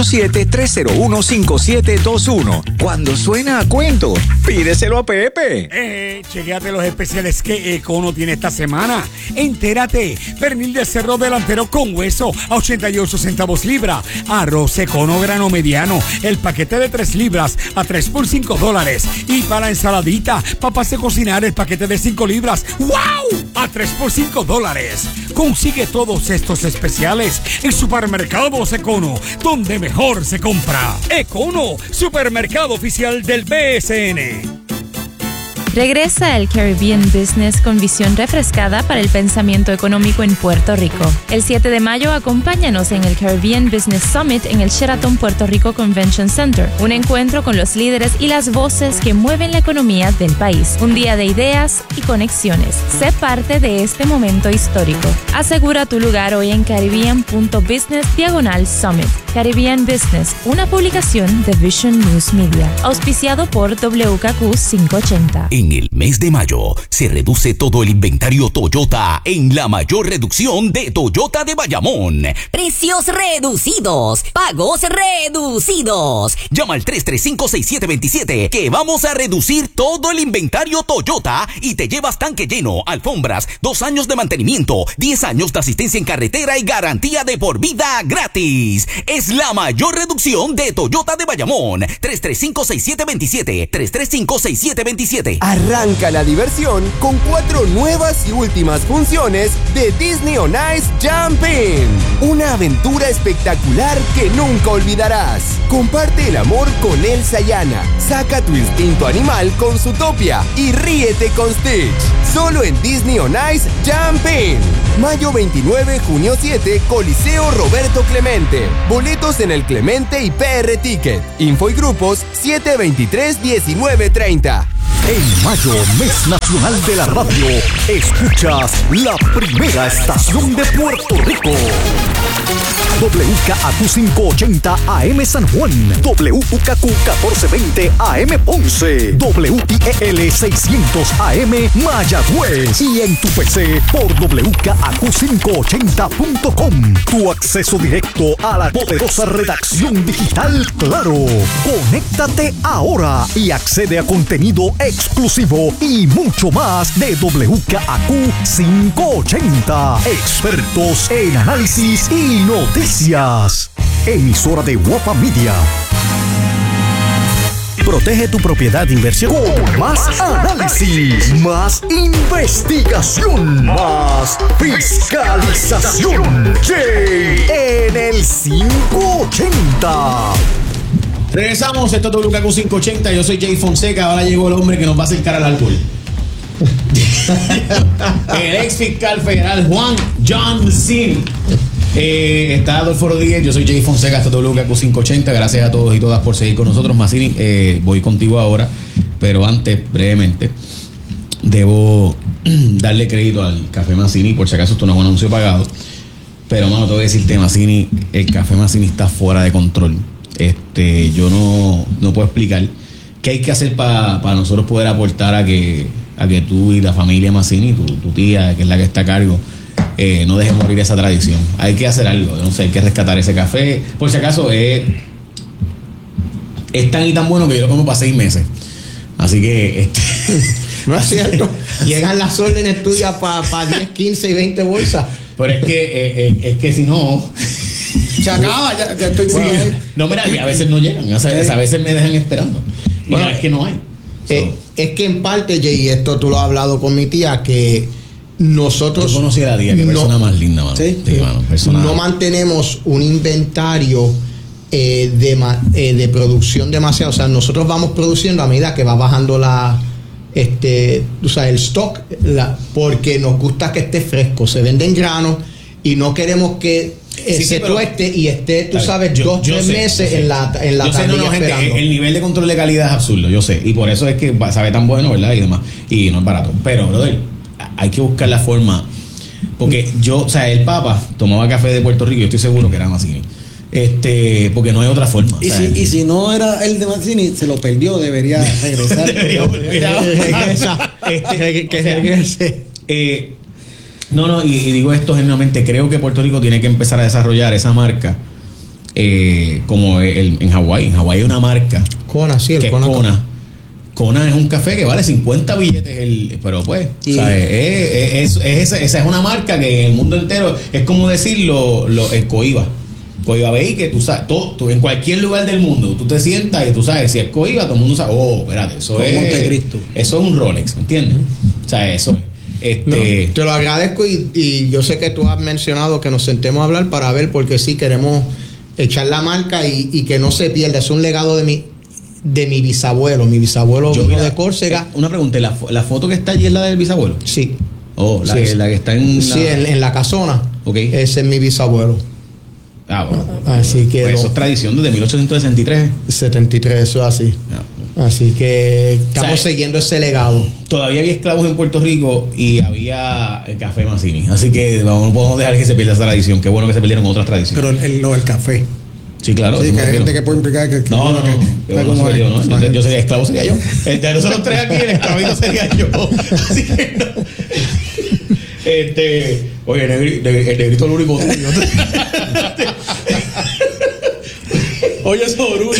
787-301-5721. Cuando suena a cuento, pídeselo a Pepe. Chequéate los especiales que Econo tiene esta semana. Entérate, pernil de cerdo delantero con hueso a 88 centavos libra. Arroz Econo grano mediano, el paquete de 3 libras a $3 por $5. Y para ensaladita, papas de cocinar, el paquete de 5 libras. ¡Wow! A $3 por $5. Consigue todos estos especiales en Supermercados Econo, donde mejor se compra. Econo, supermercado oficial del BSN. Regresa el Caribbean Business con visión refrescada para el pensamiento económico en Puerto Rico. El 7 de mayo, acompáñanos en el Caribbean Business Summit en el Sheraton Puerto Rico Convention Center. Un encuentro con los líderes y las voces que mueven la economía del país. Un día de ideas y conexiones. Sé parte de este momento histórico. Asegura tu lugar hoy en caribbean.business/summit. Caribbean Business, una publicación de Vision News Media. Auspiciado por WKQ 580. En el mes de mayo se reduce todo el inventario Toyota en la mayor reducción de Toyota de Bayamón. Precios reducidos, pagos reducidos. Llama al 335-6727 que vamos a reducir todo el inventario Toyota y te llevas tanque lleno, alfombras, 2 años de mantenimiento, 10 años de asistencia en carretera y garantía de por vida gratis. Es la mayor reducción de Toyota de Bayamón. 335-6727. 335-6727. Arranca la diversión con 4 nuevas y últimas funciones de Disney on Ice Jumping. Una aventura espectacular que nunca olvidarás. Comparte el amor con Elsa y Anna. Saca tu instinto animal con Zootopia y ríete con Stitch. Solo en Disney on Ice Jumping. Mayo 29, junio 7, Coliseo Roberto Clemente. Boletos en el Clemente y PR Ticket. Info y grupos 723-1930. En mayo, mes nacional de la radio, escuchas la primera estación de Puerto Rico. WKAQ 580 AM San Juan, WKQ 1420 AM Ponce, WIEL 600 AM Mayagüez y en tu PC por WKAQ580.com. Tu acceso directo a la poderosa redacción digital Claro. Conéctate ahora y accede a contenido exclusivo y mucho más de WKAQ 580. Expertos en análisis y noticias. Emisora de Guapa Media. Protege tu propiedad de inversión con más análisis, más investigación, más fiscalización. Jay en el 580. Regresamos, esto es WKQ 580. Yo soy Jay Fonseca. Ahora llegó el hombre que nos va a acercar al alcohol. El ex fiscal federal Juan Johnson. Está Adolfo Rodríguez, yo soy Jay Fonseca, esto es WKQ 580. Gracias a todos y todas por seguir con nosotros. Mazzini, voy contigo ahora, pero antes, brevemente, debo darle crédito al Café Mazzini, por si acaso esto no es un anuncio pagado. Pero, mano, te voy a decirte, Mazzini, el Café Mazzini está fuera de control. Yo no puedo explicar qué hay que hacer para nosotros poder aportar a que tú y la familia Mazzini, tu tía, que es la que está a cargo, no dejen morir esa tradición. Hay que hacer algo, no sé, hay que rescatar ese café. Por si acaso, es tan y tan bueno que yo lo como para 6 meses. Así que... No es cierto. Llegan las órdenes tuyas para 10, 15 y 20 bolsas. Pero es que si no... Se acaba, ya estoy sí. No, mira, a veces no llegan, a veces me dejan esperando. Bueno, es que no hay. Es que en parte, Jay, esto tú lo has hablado con mi tía, que nosotros... Yo conocí a la tía, que persona más linda, mano. ¿Sí? Sí, mano, no mantenemos un inventario de producción demasiado. O sea, nosotros vamos produciendo a medida que va bajando o sea, el stock, porque nos gusta que esté fresco. Se vende en grano y no queremos que se tueste y esté, tú sabes, 2-3 meses en la tablilla esperando. El nivel de control de calidad es absurdo, yo sé, y por eso es que sabe tan bueno, ¿verdad? Y demás, y no es barato. Pero, brother, hay que buscar la forma, porque el Papa tomaba café de Puerto Rico, yo estoy seguro que era Mazzini, porque no hay otra forma. Y si no era el de Mazzini, se lo perdió, debería regresar. Regrese. No, y digo esto genuinamente, creo que Puerto Rico tiene que empezar a desarrollar esa marca como en Hawái. En Hawái hay una marca Kona, sí, el Kona. Kona es un café que vale 50 billetes, pero pues, esa es una marca que en el mundo entero es como decirlo, el Coiba Bay, que tú sabes, tú en cualquier lugar del mundo, tú te sientas y tú sabes, si es Coiba, todo el mundo sabe, espérate, eso es Montecristo. Eso es un Rolex, ¿me entiendes? O sea, eso te lo agradezco y yo sé que tú has mencionado que nos sentemos a hablar para ver, porque sí queremos echar la marca y que no se pierda. Es un legado de mi bisabuelo. Mi bisabuelo vino de Córcega. Una pregunta, ¿la foto que está allí es la del bisabuelo? Sí. La que está en la... Sí, en la casona. Okay. Ese es mi bisabuelo. Bueno. Así que pues eso es tradición desde 1863. 73, eso es así. Así que estamos siguiendo ese legado. Todavía había esclavos en Puerto Rico y había el café Mazzini. Así que no podemos dejar que se pierda esa tradición. Qué bueno que se perdieron otras tradiciones. Pero el café. Sí, claro. Sí, que hay gente que puede implicar que... No. Yo sería esclavo, sería yo. Entre nosotros 3 aquí, el esclavito sería yo. Así que no. Oye, el negrito es el único tuyo. Oye, es orgullo.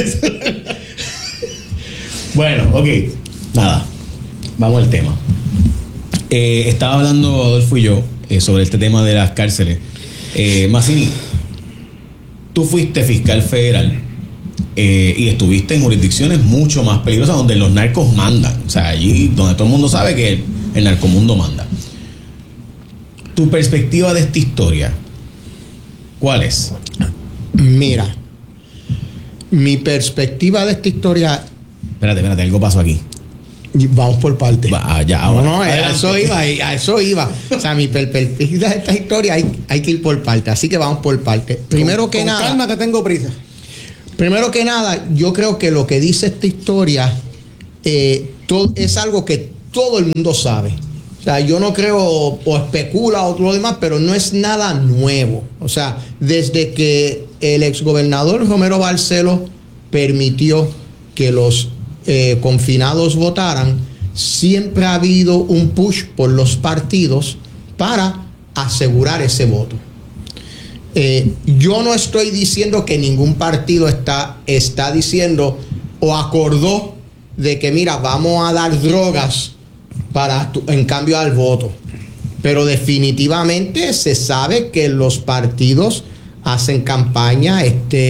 Bueno, ok. Nada. Vamos al tema. Estaba hablando Adolfo y yo sobre este tema de las cárceles. Mazzini, tú fuiste fiscal federal y estuviste en jurisdicciones mucho más peligrosas donde los narcos mandan. O sea, allí donde todo el mundo sabe que el narcomundo manda. Tu perspectiva de esta historia, ¿cuál es? Mira, mi perspectiva de esta historia... Espérate, algo pasó aquí. Vamos por parte. A eso iba. O sea, mi perspectiva de esta historia hay que ir por parte. Así que vamos por parte. Primero que nada... calma, que tengo prisa. Primero que nada, yo creo que lo que dice esta historia es algo que todo el mundo sabe. O sea, yo no creo o especula o lo demás, pero no es nada nuevo. O sea, desde que el exgobernador Romero Barceló permitió que los confinados votaran, siempre ha habido un push por los partidos para asegurar ese voto. Yo no estoy diciendo que ningún partido está diciendo o acordó de que mira, vamos a dar drogas en cambio al voto, pero definitivamente se sabe que los partidos hacen campaña,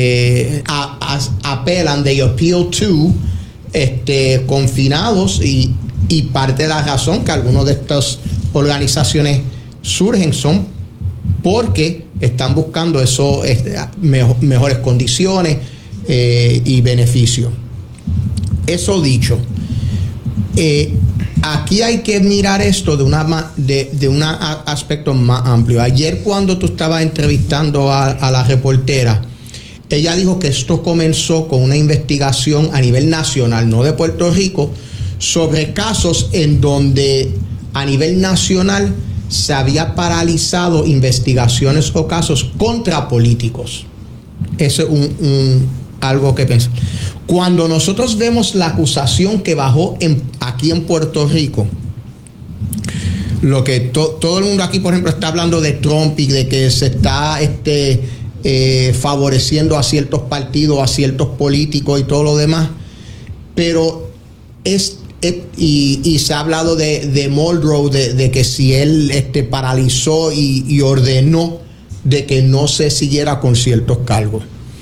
apelan, they appeal to confinados y parte de la razón que algunas de estas organizaciones surgen son porque están buscando eso, mejores condiciones y beneficios. Eso dicho, aquí hay que mirar esto de un aspecto más amplio. Ayer cuando tú estabas entrevistando a la reportera, ella dijo que esto comenzó con una investigación a nivel nacional, no de Puerto Rico, sobre casos en donde a nivel nacional se había paralizado investigaciones o casos contra políticos. Eso es algo que pensé. Cuando nosotros vemos la acusación que bajó aquí en Puerto Rico, lo que todo el mundo aquí, por ejemplo, está hablando de Trump y de que se está favoreciendo a ciertos partidos, a ciertos políticos y todo lo demás, pero y se ha hablado de Muldrow, de que si él paralizó y ordenó de que no se siguiera con ciertos cargos.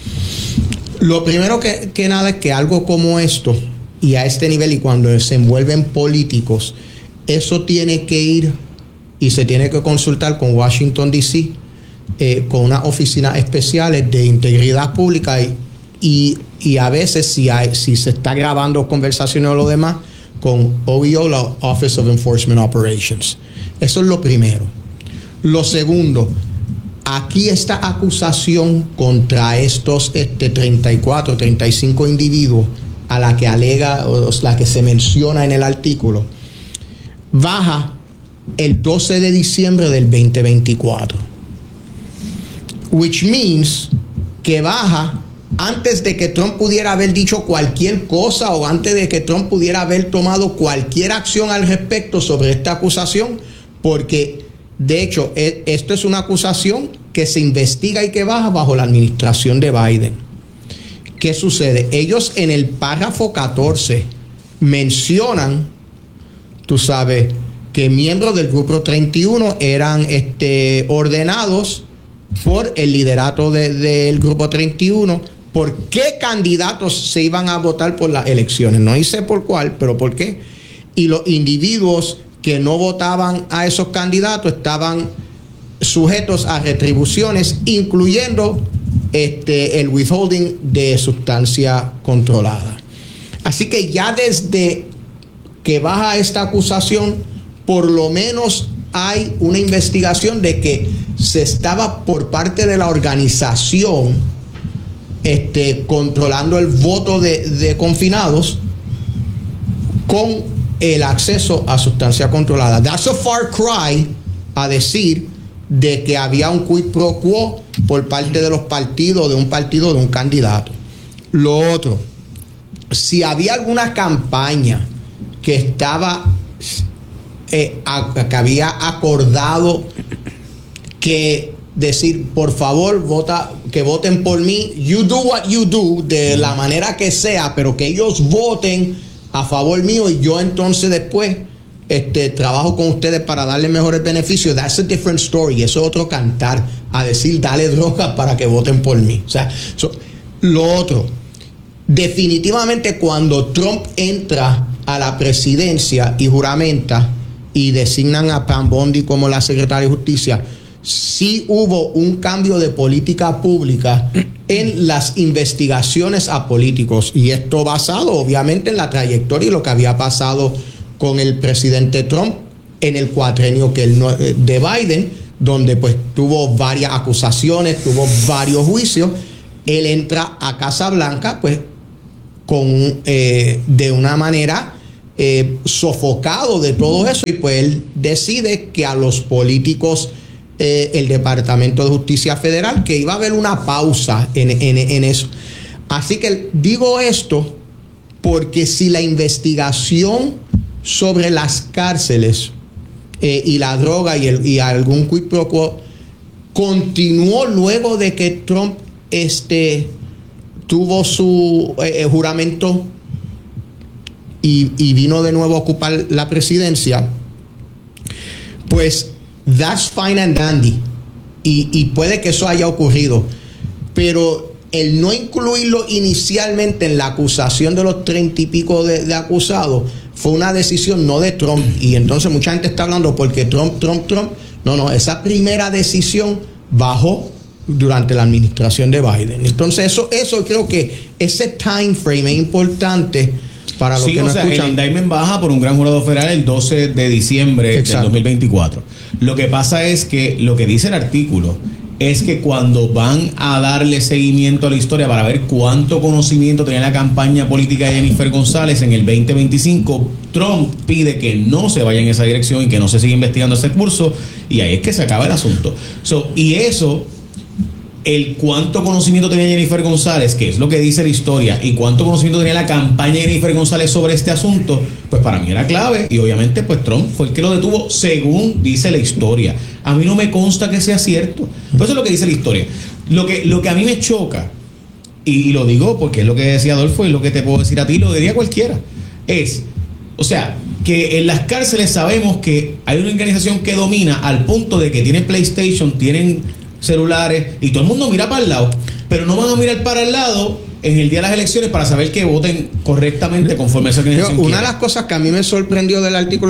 Lo primero que nada es que algo como esto y a este nivel y cuando se envuelven políticos, eso tiene que ir y se tiene que consultar con Washington D.C., con unas oficinas especiales de integridad pública y a veces si se está grabando conversaciones o lo demás, con OEO, la Office of Enforcement Operations. Eso es lo primero. Lo segundo, aquí esta acusación contra estos 34, 35 individuos a la que alega o la que se menciona en el artículo, baja el 12 de diciembre del 2024. Which means que baja antes de que Trump pudiera haber dicho cualquier cosa o antes de que Trump pudiera haber tomado cualquier acción al respecto sobre esta acusación, porque de hecho esto es una acusación que se investiga y que baja bajo la administración de Biden. ¿Qué sucede? Ellos en el párrafo 14 mencionan, tú sabes, que miembros del grupo 31 eran ordenados por el liderato del grupo 31, por qué candidatos se iban a votar por las elecciones. No dice por cuál, pero por qué. Y los individuos que no votaban a esos candidatos estaban sujetos a retribuciones, incluyendo el withholding de sustancia controlada. Así que ya desde que baja esta acusación, por lo menos hay una investigación de que se estaba por parte de la organización controlando el voto de confinados con el acceso a sustancia controlada. That's a far cry a decir de que había un quid pro quo por parte de los partidos, de un candidato. Lo otro, si había alguna campaña que estaba que había acordado que decir, por favor, que voten por mí, you do what you do, de la manera que sea, pero que ellos voten a favor mío y yo entonces después trabajo con ustedes para darle mejores beneficios. That's a different story. Eso es otro cantar, a decir, dale drogas para que voten por mí. O sea, lo otro, definitivamente cuando Trump entra a la presidencia y juramenta y designan a Pam Bondi como la secretaria de Justicia, sí hubo un cambio de política pública en las investigaciones a políticos, y esto basado obviamente en la trayectoria y lo que había pasado con el presidente Trump en el cuatrenio de Biden, donde pues tuvo varias acusaciones, tuvo varios juicios. Él entra a Casa Blanca pues de una manera sofocado de todo eso, y pues él decide que a los políticos, el Departamento de Justicia Federal, que iba a haber una pausa en eso. Así que digo esto porque si la investigación sobre las cárceles y la droga y algún quid pro quo continuó luego de que Trump tuvo su juramento y vino de nuevo a ocupar la presidencia, pues that's fine and dandy, y puede que eso haya ocurrido, pero el no incluirlo inicialmente en la acusación de los 30 y pico de acusados fue una decisión no de Trump. Y entonces mucha gente está hablando porque Trump. No, esa primera decisión bajó durante la administración de Biden. Entonces eso creo que ese time frame es importante para los que no escuchan. El indictment baja por un gran jurado federal el 12 de diciembre del 2024. Lo que pasa es que lo que dice el artículo es que cuando van a darle seguimiento a la historia para ver cuánto conocimiento tenía la campaña política de Jennifer González en el 2025, Trump pide que no se vaya en esa dirección y que no se siga investigando ese curso, y ahí es que se acaba el asunto. El cuánto conocimiento tenía Jennifer González, que es lo que dice la historia, y cuánto conocimiento tenía la campaña de Jennifer González sobre este asunto, pues para mí era clave, y obviamente pues Trump fue el que lo detuvo según dice la historia. A mí no me consta que sea cierto, pero eso es lo que dice la historia. Lo que a mí me choca, y lo digo porque es lo que decía Adolfo y lo que te puedo decir a ti, lo diría cualquiera, es, que en las cárceles sabemos que hay una organización que domina al punto de que tienen PlayStation, tienen celulares, y todo el mundo mira para el lado, pero no van a mirar para el lado en el día de las elecciones para saber que voten correctamente conforme a esa organización. Una de las cosas que a mí me sorprendió del artículo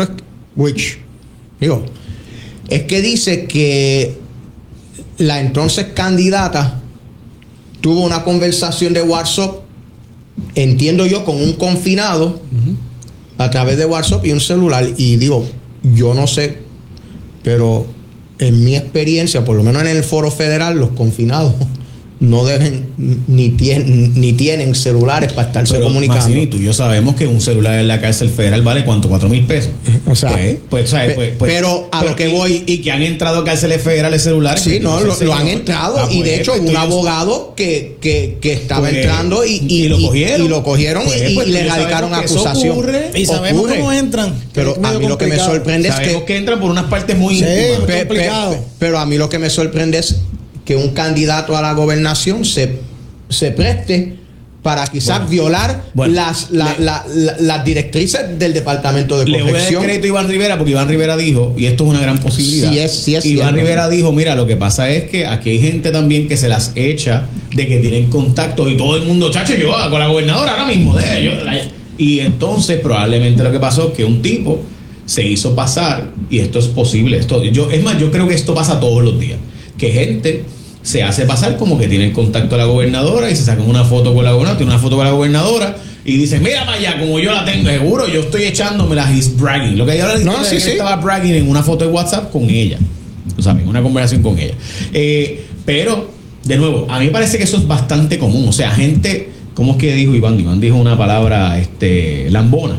es que dice que la entonces candidata tuvo una conversación de WhatsApp, entiendo yo, con un confinado a través de WhatsApp y un celular, y digo, yo no sé, pero en mi experiencia, por lo menos en el foro federal, los confinados no deben ni tienen celulares para estarse comunicando. Maxini, tú y yo sabemos que un celular en la cárcel federal vale ¿cuánto? $4,000. O sea, pero a lo que voy, y que han entrado a cárceles federales celulares. Sí, no, lo han entrado, y de hecho un abogado que estaba entrando y lo cogieron y le radicaron acusación. Y sabemos cómo entran. Pero a mí lo que me sorprende es que entran por unas partes muy íntimas. Pero a mí lo que me sorprende es que un candidato a la gobernación se preste para quizás violar las directrices del Departamento de Corrección. Le voy a dar crédito a Iván Rivera, porque Iván Rivera dijo, y esto es una gran posibilidad, Iván Rivera dijo, mira, lo que pasa es que aquí hay gente también que se las echa de que tienen contacto, y todo el mundo, chacho, yo con la gobernadora ahora mismo, y entonces probablemente lo que pasó es que un tipo se hizo pasar, y esto es posible, yo creo que esto pasa todos los días, que gente se hace pasar como que tienen contacto a la gobernadora y se sacan una foto con la gobernadora, tiene una foto con la gobernadora y dicen, mira para allá, como yo la tengo, seguro, yo estoy echándomela, he's bragging. Lo que ella estaba bragging en una foto de WhatsApp con ella, en una conversación con ella. Pero, de nuevo, a mí me parece que eso es bastante común. O sea, gente, ¿cómo es que dijo Iván? Iván dijo una palabra lambona.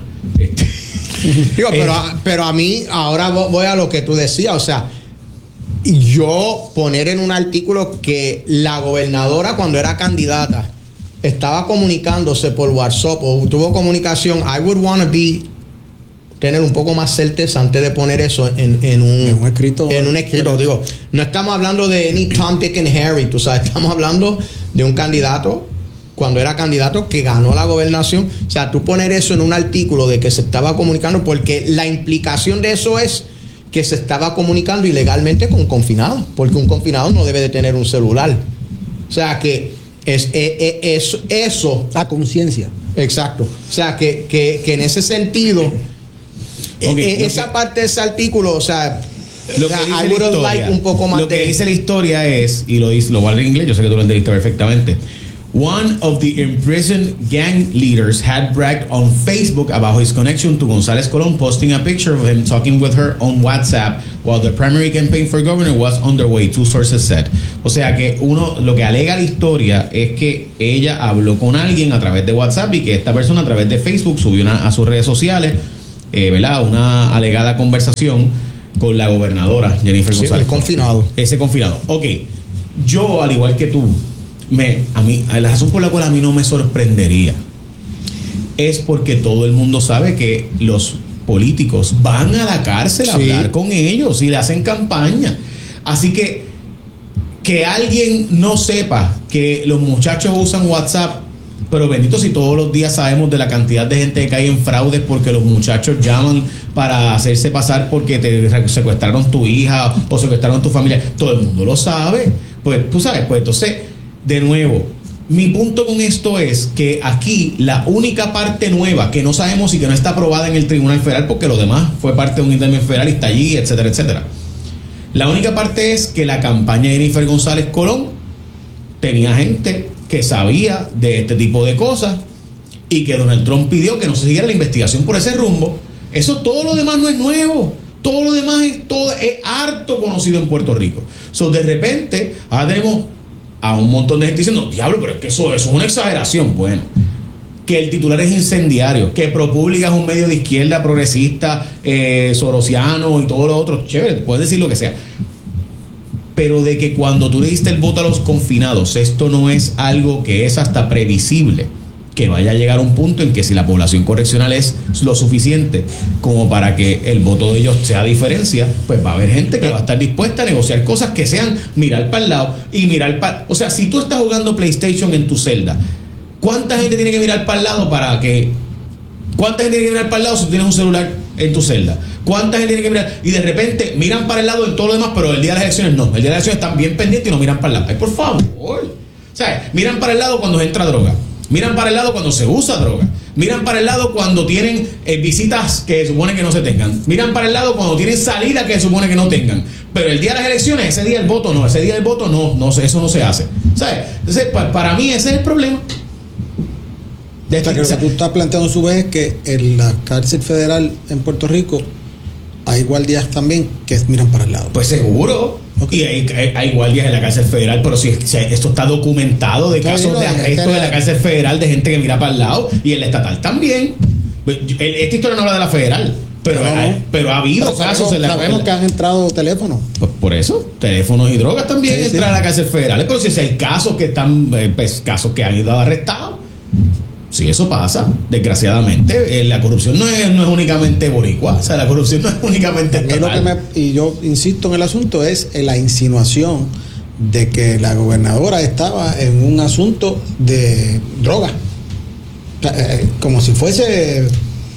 Pero a mí, ahora voy a lo que tú decías, o sea, yo poner en un artículo que la gobernadora, cuando era candidata, estaba comunicándose por WhatsApp o tuvo comunicación, I would want to tener un poco más certeza antes de poner eso en un escrito. Digo, no estamos hablando de ni Tom, Dick and Harry, tú sabes, estamos hablando de un candidato, cuando era candidato, que ganó la gobernación. O sea, tú poner eso en un artículo de que se estaba comunicando, porque la implicación de eso es que se estaba comunicando ilegalmente con un confinado, porque un confinado no debe de tener un celular. O sea que Es eso. La conciencia. Exacto. O sea, que en ese sentido, esa parte de ese artículo, o sea, lo que dice I would have liked un poco más lo que dice la historia es, y lo voy a leer en inglés, yo sé que tú lo entendiste perfectamente. One of the imprisoned gang leaders had bragged on Facebook about his connection to González Colón, posting a picture of him talking with her on WhatsApp while the primary campaign for governor was underway, two sources said. O sea que lo que alega la historia es que ella habló con alguien a través de WhatsApp y que esta persona a través de Facebook subió a sus redes sociales, ¿verdad? Una alegada conversación con la gobernadora Jennifer González. El confinado. Ese confinado. Ok, yo al igual que tú, a mí, la razón por la cual a mí no me sorprendería es porque todo el mundo sabe que los políticos van a la cárcel a hablar con ellos y le hacen campaña. Así que alguien no sepa que los muchachos usan WhatsApp, pero bendito si todos los días sabemos de la cantidad de gente que cae en fraudes porque los muchachos llaman para hacerse pasar porque te secuestraron tu hija o secuestraron tu familia. Todo el mundo lo sabe. Pues tú sabes, pues entonces, de nuevo, mi punto con esto es que aquí la única parte nueva que no sabemos y que no está aprobada en el Tribunal Federal, porque lo demás fue parte de un indictment federal y está allí, etcétera, etcétera. La única parte es que la campaña de Jennifer González Colón tenía gente que sabía de este tipo de cosas y que Donald Trump pidió que no se siguiera la investigación por ese rumbo. Eso, todo lo demás no es nuevo. Todo lo demás es harto conocido en Puerto Rico. De repente, ahora tenemos a un montón de gente diciendo, diablo, pero es que eso es una exageración. Bueno, que el titular es incendiario, que ProPublica es un medio de izquierda progresista, sorosiano y todo lo otro, chévere, puedes decir lo que sea. Pero de que cuando tú le diste el voto a los confinados, esto no es algo que es hasta previsible, que vaya a llegar a un punto en que si la población correccional es lo suficiente como para que el voto de ellos sea diferencia, pues va a haber gente que va a estar dispuesta a negociar cosas que sean mirar para el lado y mirar para... O sea, si tú estás jugando PlayStation en tu celda, ¿cuánta gente tiene que mirar para el lado para que... ¿Cuánta gente tiene que mirar para el lado si tú tienes un celular en tu celda? ¿Cuánta gente tiene que mirar? Y de repente miran para el lado en todo lo demás, pero el día de las elecciones no. El día de las elecciones están bien pendientes y no miran para el lado. Ay, por favor. O sea, miran para el lado cuando entra droga. Miran para el lado cuando se usa droga. Miran para el lado cuando tienen visitas que se supone que no se tengan. Miran para el lado cuando tienen salida que se supone que no tengan. Pero el día de las elecciones, ese día el voto no. Ese día del voto no, eso no se hace. ¿Sabes? Entonces, para mí ese es el problema. Lo que tú estás planteando a su vez es que en la cárcel federal en Puerto Rico hay guardias también que miran para el lado. Pues seguro. Okay. Y hay guardias en la cárcel federal, pero si esto está documentado de casos de arresto de la cárcel federal de gente que mira para el lado, y el estatal también. Esta historia no habla de la federal, pero ha habido casos en la sabemos que han entrado teléfonos. Pues por eso, teléfonos y drogas también entran a la cárcel federal, pero si hay casos que están, casos que han ido arrestados. Sí, eso pasa, desgraciadamente. La corrupción no es únicamente boricua, o sea, la corrupción no es únicamente estatal. Y yo insisto en el asunto, es la insinuación de que la gobernadora estaba en un asunto de droga, como si fuese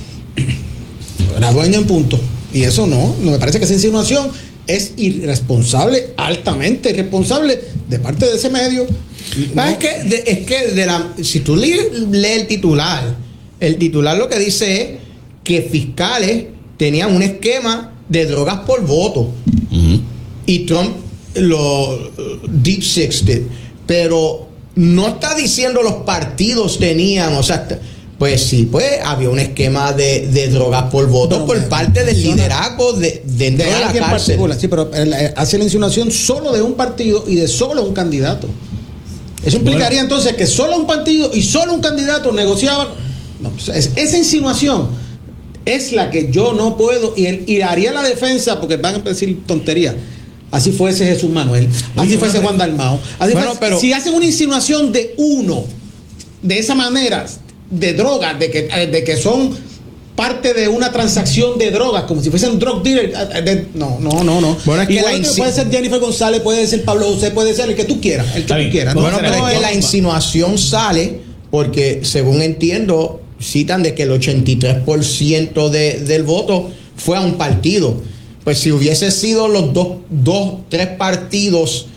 la dueña en punto. Y eso no me parece que esa insinuación es irresponsable, altamente irresponsable de parte de ese medio. No. Si tú lees el titular lo que dice es que fiscales tenían un esquema de drogas por voto. Uh-huh. Y Trump lo deep sixed, pero no está diciendo los partidos tenían, o sea, pues sí, pues había un esquema de drogas por voto por parte del liderazgo dentro de la cárcel. Sí, pero hace la insinuación solo de un partido y de solo un candidato. Eso implicaría entonces que solo un partido y solo un candidato negociaban. No, esa insinuación es la que yo no puedo, y haría la defensa, porque van a decir tonterías. Así fuese Jesús Manuel, así fuese Juan Dalmao. Pero si hacen una insinuación de uno, de esa manera, de drogas, de que son parte de una transacción de drogas, como si fuesen drug dealer, no. Bueno, es que puede ser Jennifer González, puede ser Pablo José, puede ser el que tú quieras, Bueno, pero es que la insinuación sale porque, según entiendo, citan de que el 83% del voto fue a un partido. Pues si hubiese sido los tres partidos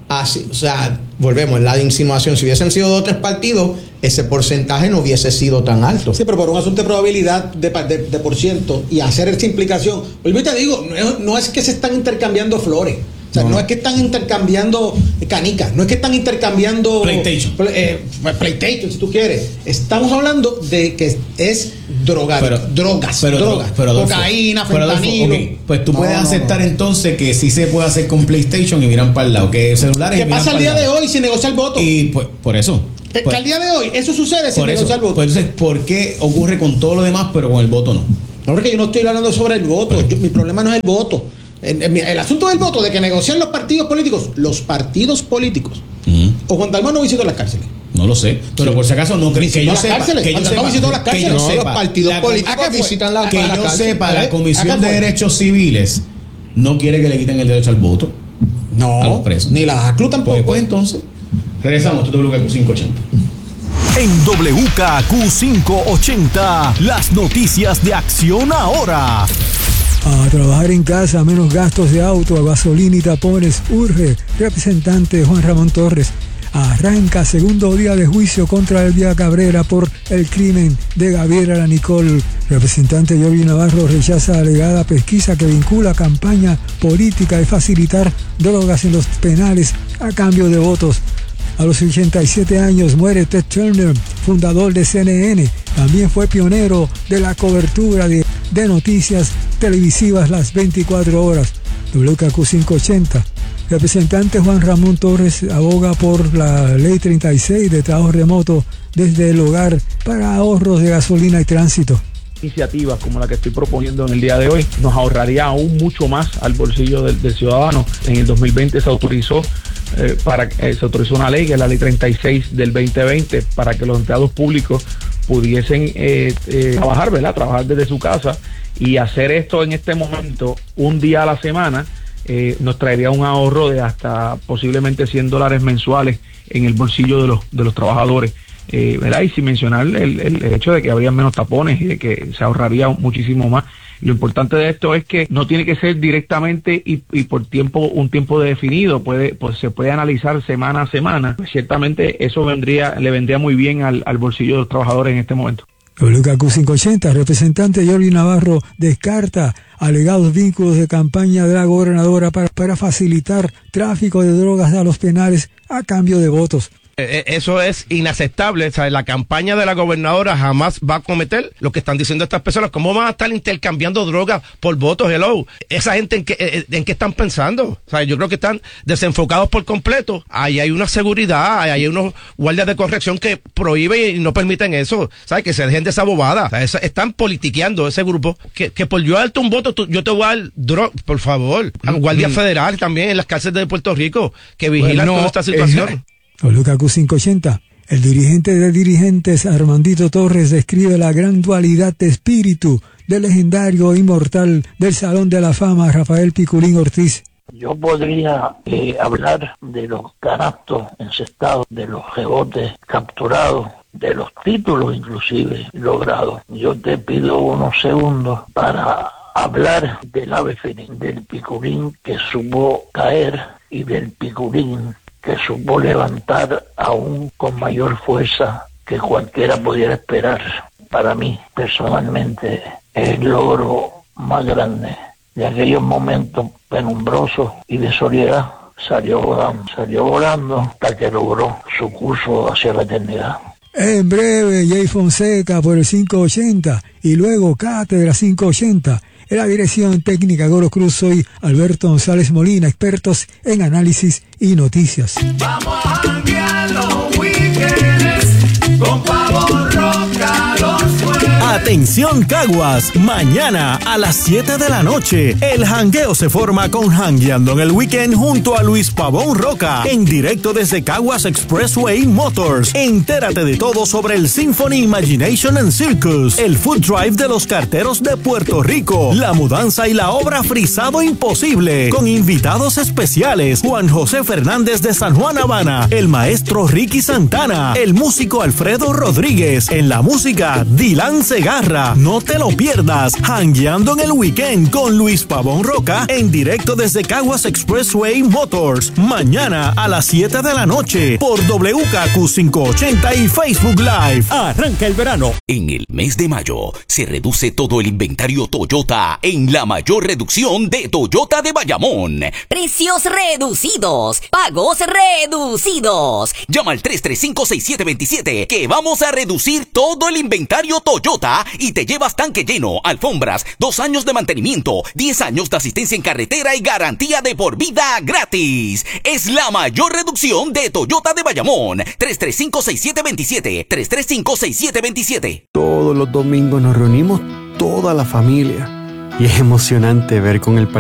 así, o sea, volvemos, la de insinuación, si hubiesen sido 2 o 3 partidos, ese porcentaje no hubiese sido tan alto. Sí, pero por un asunto de probabilidad de por ciento y hacer esa implicación, vuelvo y te digo, no es que se están intercambiando flores. O sea, no es que están intercambiando canicas, no es que están intercambiando PlayStation, si tú quieres. Estamos hablando de que es drogas, cocaína, fentanilo. Okay. Pues tú puedes aceptar entonces que sí se puede hacer con PlayStation y miran para el lado, que celulares. ¿Qué pasa al día de hoy sin negociar el voto? Y pues, por eso. Que al día de hoy eso sucede sin negociar el voto. Pues entonces, ¿por qué ocurre con todo lo demás, pero con el voto no? No, porque yo no estoy hablando sobre el voto. Mi problema no es el voto. El asunto del voto, de que negocian los partidos políticos. O Juan Dalmau no visitó las cárceles. No lo sé, pero por si acaso no creo que yo sepa. Los partidos políticos visitan las cárceles. Que yo sepa, la Comisión de Derechos Civiles no quiere que le quiten el derecho al voto. No, a los presos. Ni la ACLU tampoco. Pues entonces, regresamos. WKQ 580. En WKQ 580, las noticias de Acción Ahora. A trabajar en casa, menos gastos de auto, gasolina y tapones, urge. Representante Juan Ramón Torres. Arranca segundo día de juicio contra Elvia Cabrera por el crimen de Gabriela Nicole. Representante Jordi Navarro rechaza alegada pesquisa que vincula campaña política y facilitar drogas en los penales a cambio de votos. A los 87 años muere Ted Turner, fundador de CNN. También fue pionero de la cobertura de noticias televisivas las 24 horas. WKQ 580. Representante Juan Ramón Torres aboga por la Ley 36 de trabajo remoto desde el hogar para ahorros de gasolina y tránsito. Iniciativas como la que estoy proponiendo en el día de hoy nos ahorraría aún mucho más al bolsillo del ciudadano. En el 2020 se autorizó se autorizó una ley, que es la Ley 36 del 2020, para que los empleados públicos pudiesen trabajar, ¿verdad? Trabajar desde su casa, y hacer esto en este momento un día a la semana nos traería un ahorro de hasta posiblemente $100 mensuales en el bolsillo de los trabajadores. ¿Verdad? Y sin mencionar el hecho de que habría menos tapones y de que se ahorraría muchísimo más. Lo importante de esto es que no tiene que ser directamente y por un tiempo definido, se puede analizar semana a semana. Pues ciertamente eso le vendría muy bien al bolsillo de los trabajadores en este momento. WKQ 580, representante Jordi Navarro descarta alegados vínculos de campaña de la gobernadora para facilitar tráfico de drogas a los penales a cambio de votos. Eso es inaceptable. O sea, la campaña de la gobernadora jamás va a cometer lo que están diciendo estas personas. ¿Cómo van a estar intercambiando drogas por votos? Hello. Esa gente, ¿en qué están pensando? O sea, yo creo que están desenfocados por completo. Ahí hay una seguridad, ahí hay unos guardias de corrección que prohíben y no permiten eso. ¿Sabes? Que se dejen de esa bobada. O sea, están politiqueando ese grupo. Que por yo darte un voto, yo te voy a dar droga, por favor. Guardia federal también en las cárceles de Puerto Rico que vigilan toda esta situación. WKQ 580. El dirigente de dirigentes Armandito Torres describe la gran dualidad de espíritu del legendario e inmortal del Salón de la Fama Rafael Piculín Ortiz. Yo podría hablar de los canastos encestados, de los rebotes capturados, de los títulos inclusive logrados. Yo te pido unos segundos para hablar del ave fénix, del Piculín que supo caer y del Piculín que supo levantar aún con mayor fuerza que cualquiera pudiera esperar. Para mí, personalmente, es el logro más grande de aquellos momentos penumbrosos y de soledad. Salió volando hasta que logró su curso hacia la eternidad. En breve, Jay Fonseca por el 580 y luego Cátedra 580. En la dirección técnica Goro Cruz, soy Alberto González Molina, expertos en análisis y noticias. Vamos a janguear los weekends con Pavo Roca los jueves. Atención Caguas, mañana a las 7 de la noche, el jangueo se forma con Jangueando en el Weekend junto a Luis Pavón Roca, en directo desde Caguas Expressway Motors. Entérate de todo sobre el Symphony Imagination and Circus, el Food Drive de los Carteros de Puerto Rico, la mudanza y la obra Frisado Imposible, con invitados especiales, Juan José Fernández de San Juan Habana, el maestro Ricky Santana, el músico Alfredo Rodríguez, en la música Dylan Segura. garra. No te lo pierdas. Jangueando en el weekend con Luis Pavón Roca en directo desde Caguas Expressway Motors. Mañana a las 7 de la noche por WKQ 580 y Facebook Live. Arranca el verano. En el mes de mayo se reduce todo el inventario Toyota en la mayor reducción de Toyota de Bayamón. Precios reducidos, pagos reducidos. Llama al 335-6727 que vamos a reducir todo el inventario Toyota y te llevas tanque lleno, alfombras, 2 años de mantenimiento, 10 años de asistencia en carretera y garantía de por vida gratis. Es la mayor reducción de Toyota de Bayamón. 335-6727. 335-6727. Todos los domingos nos reunimos toda la familia y es emocionante ver con el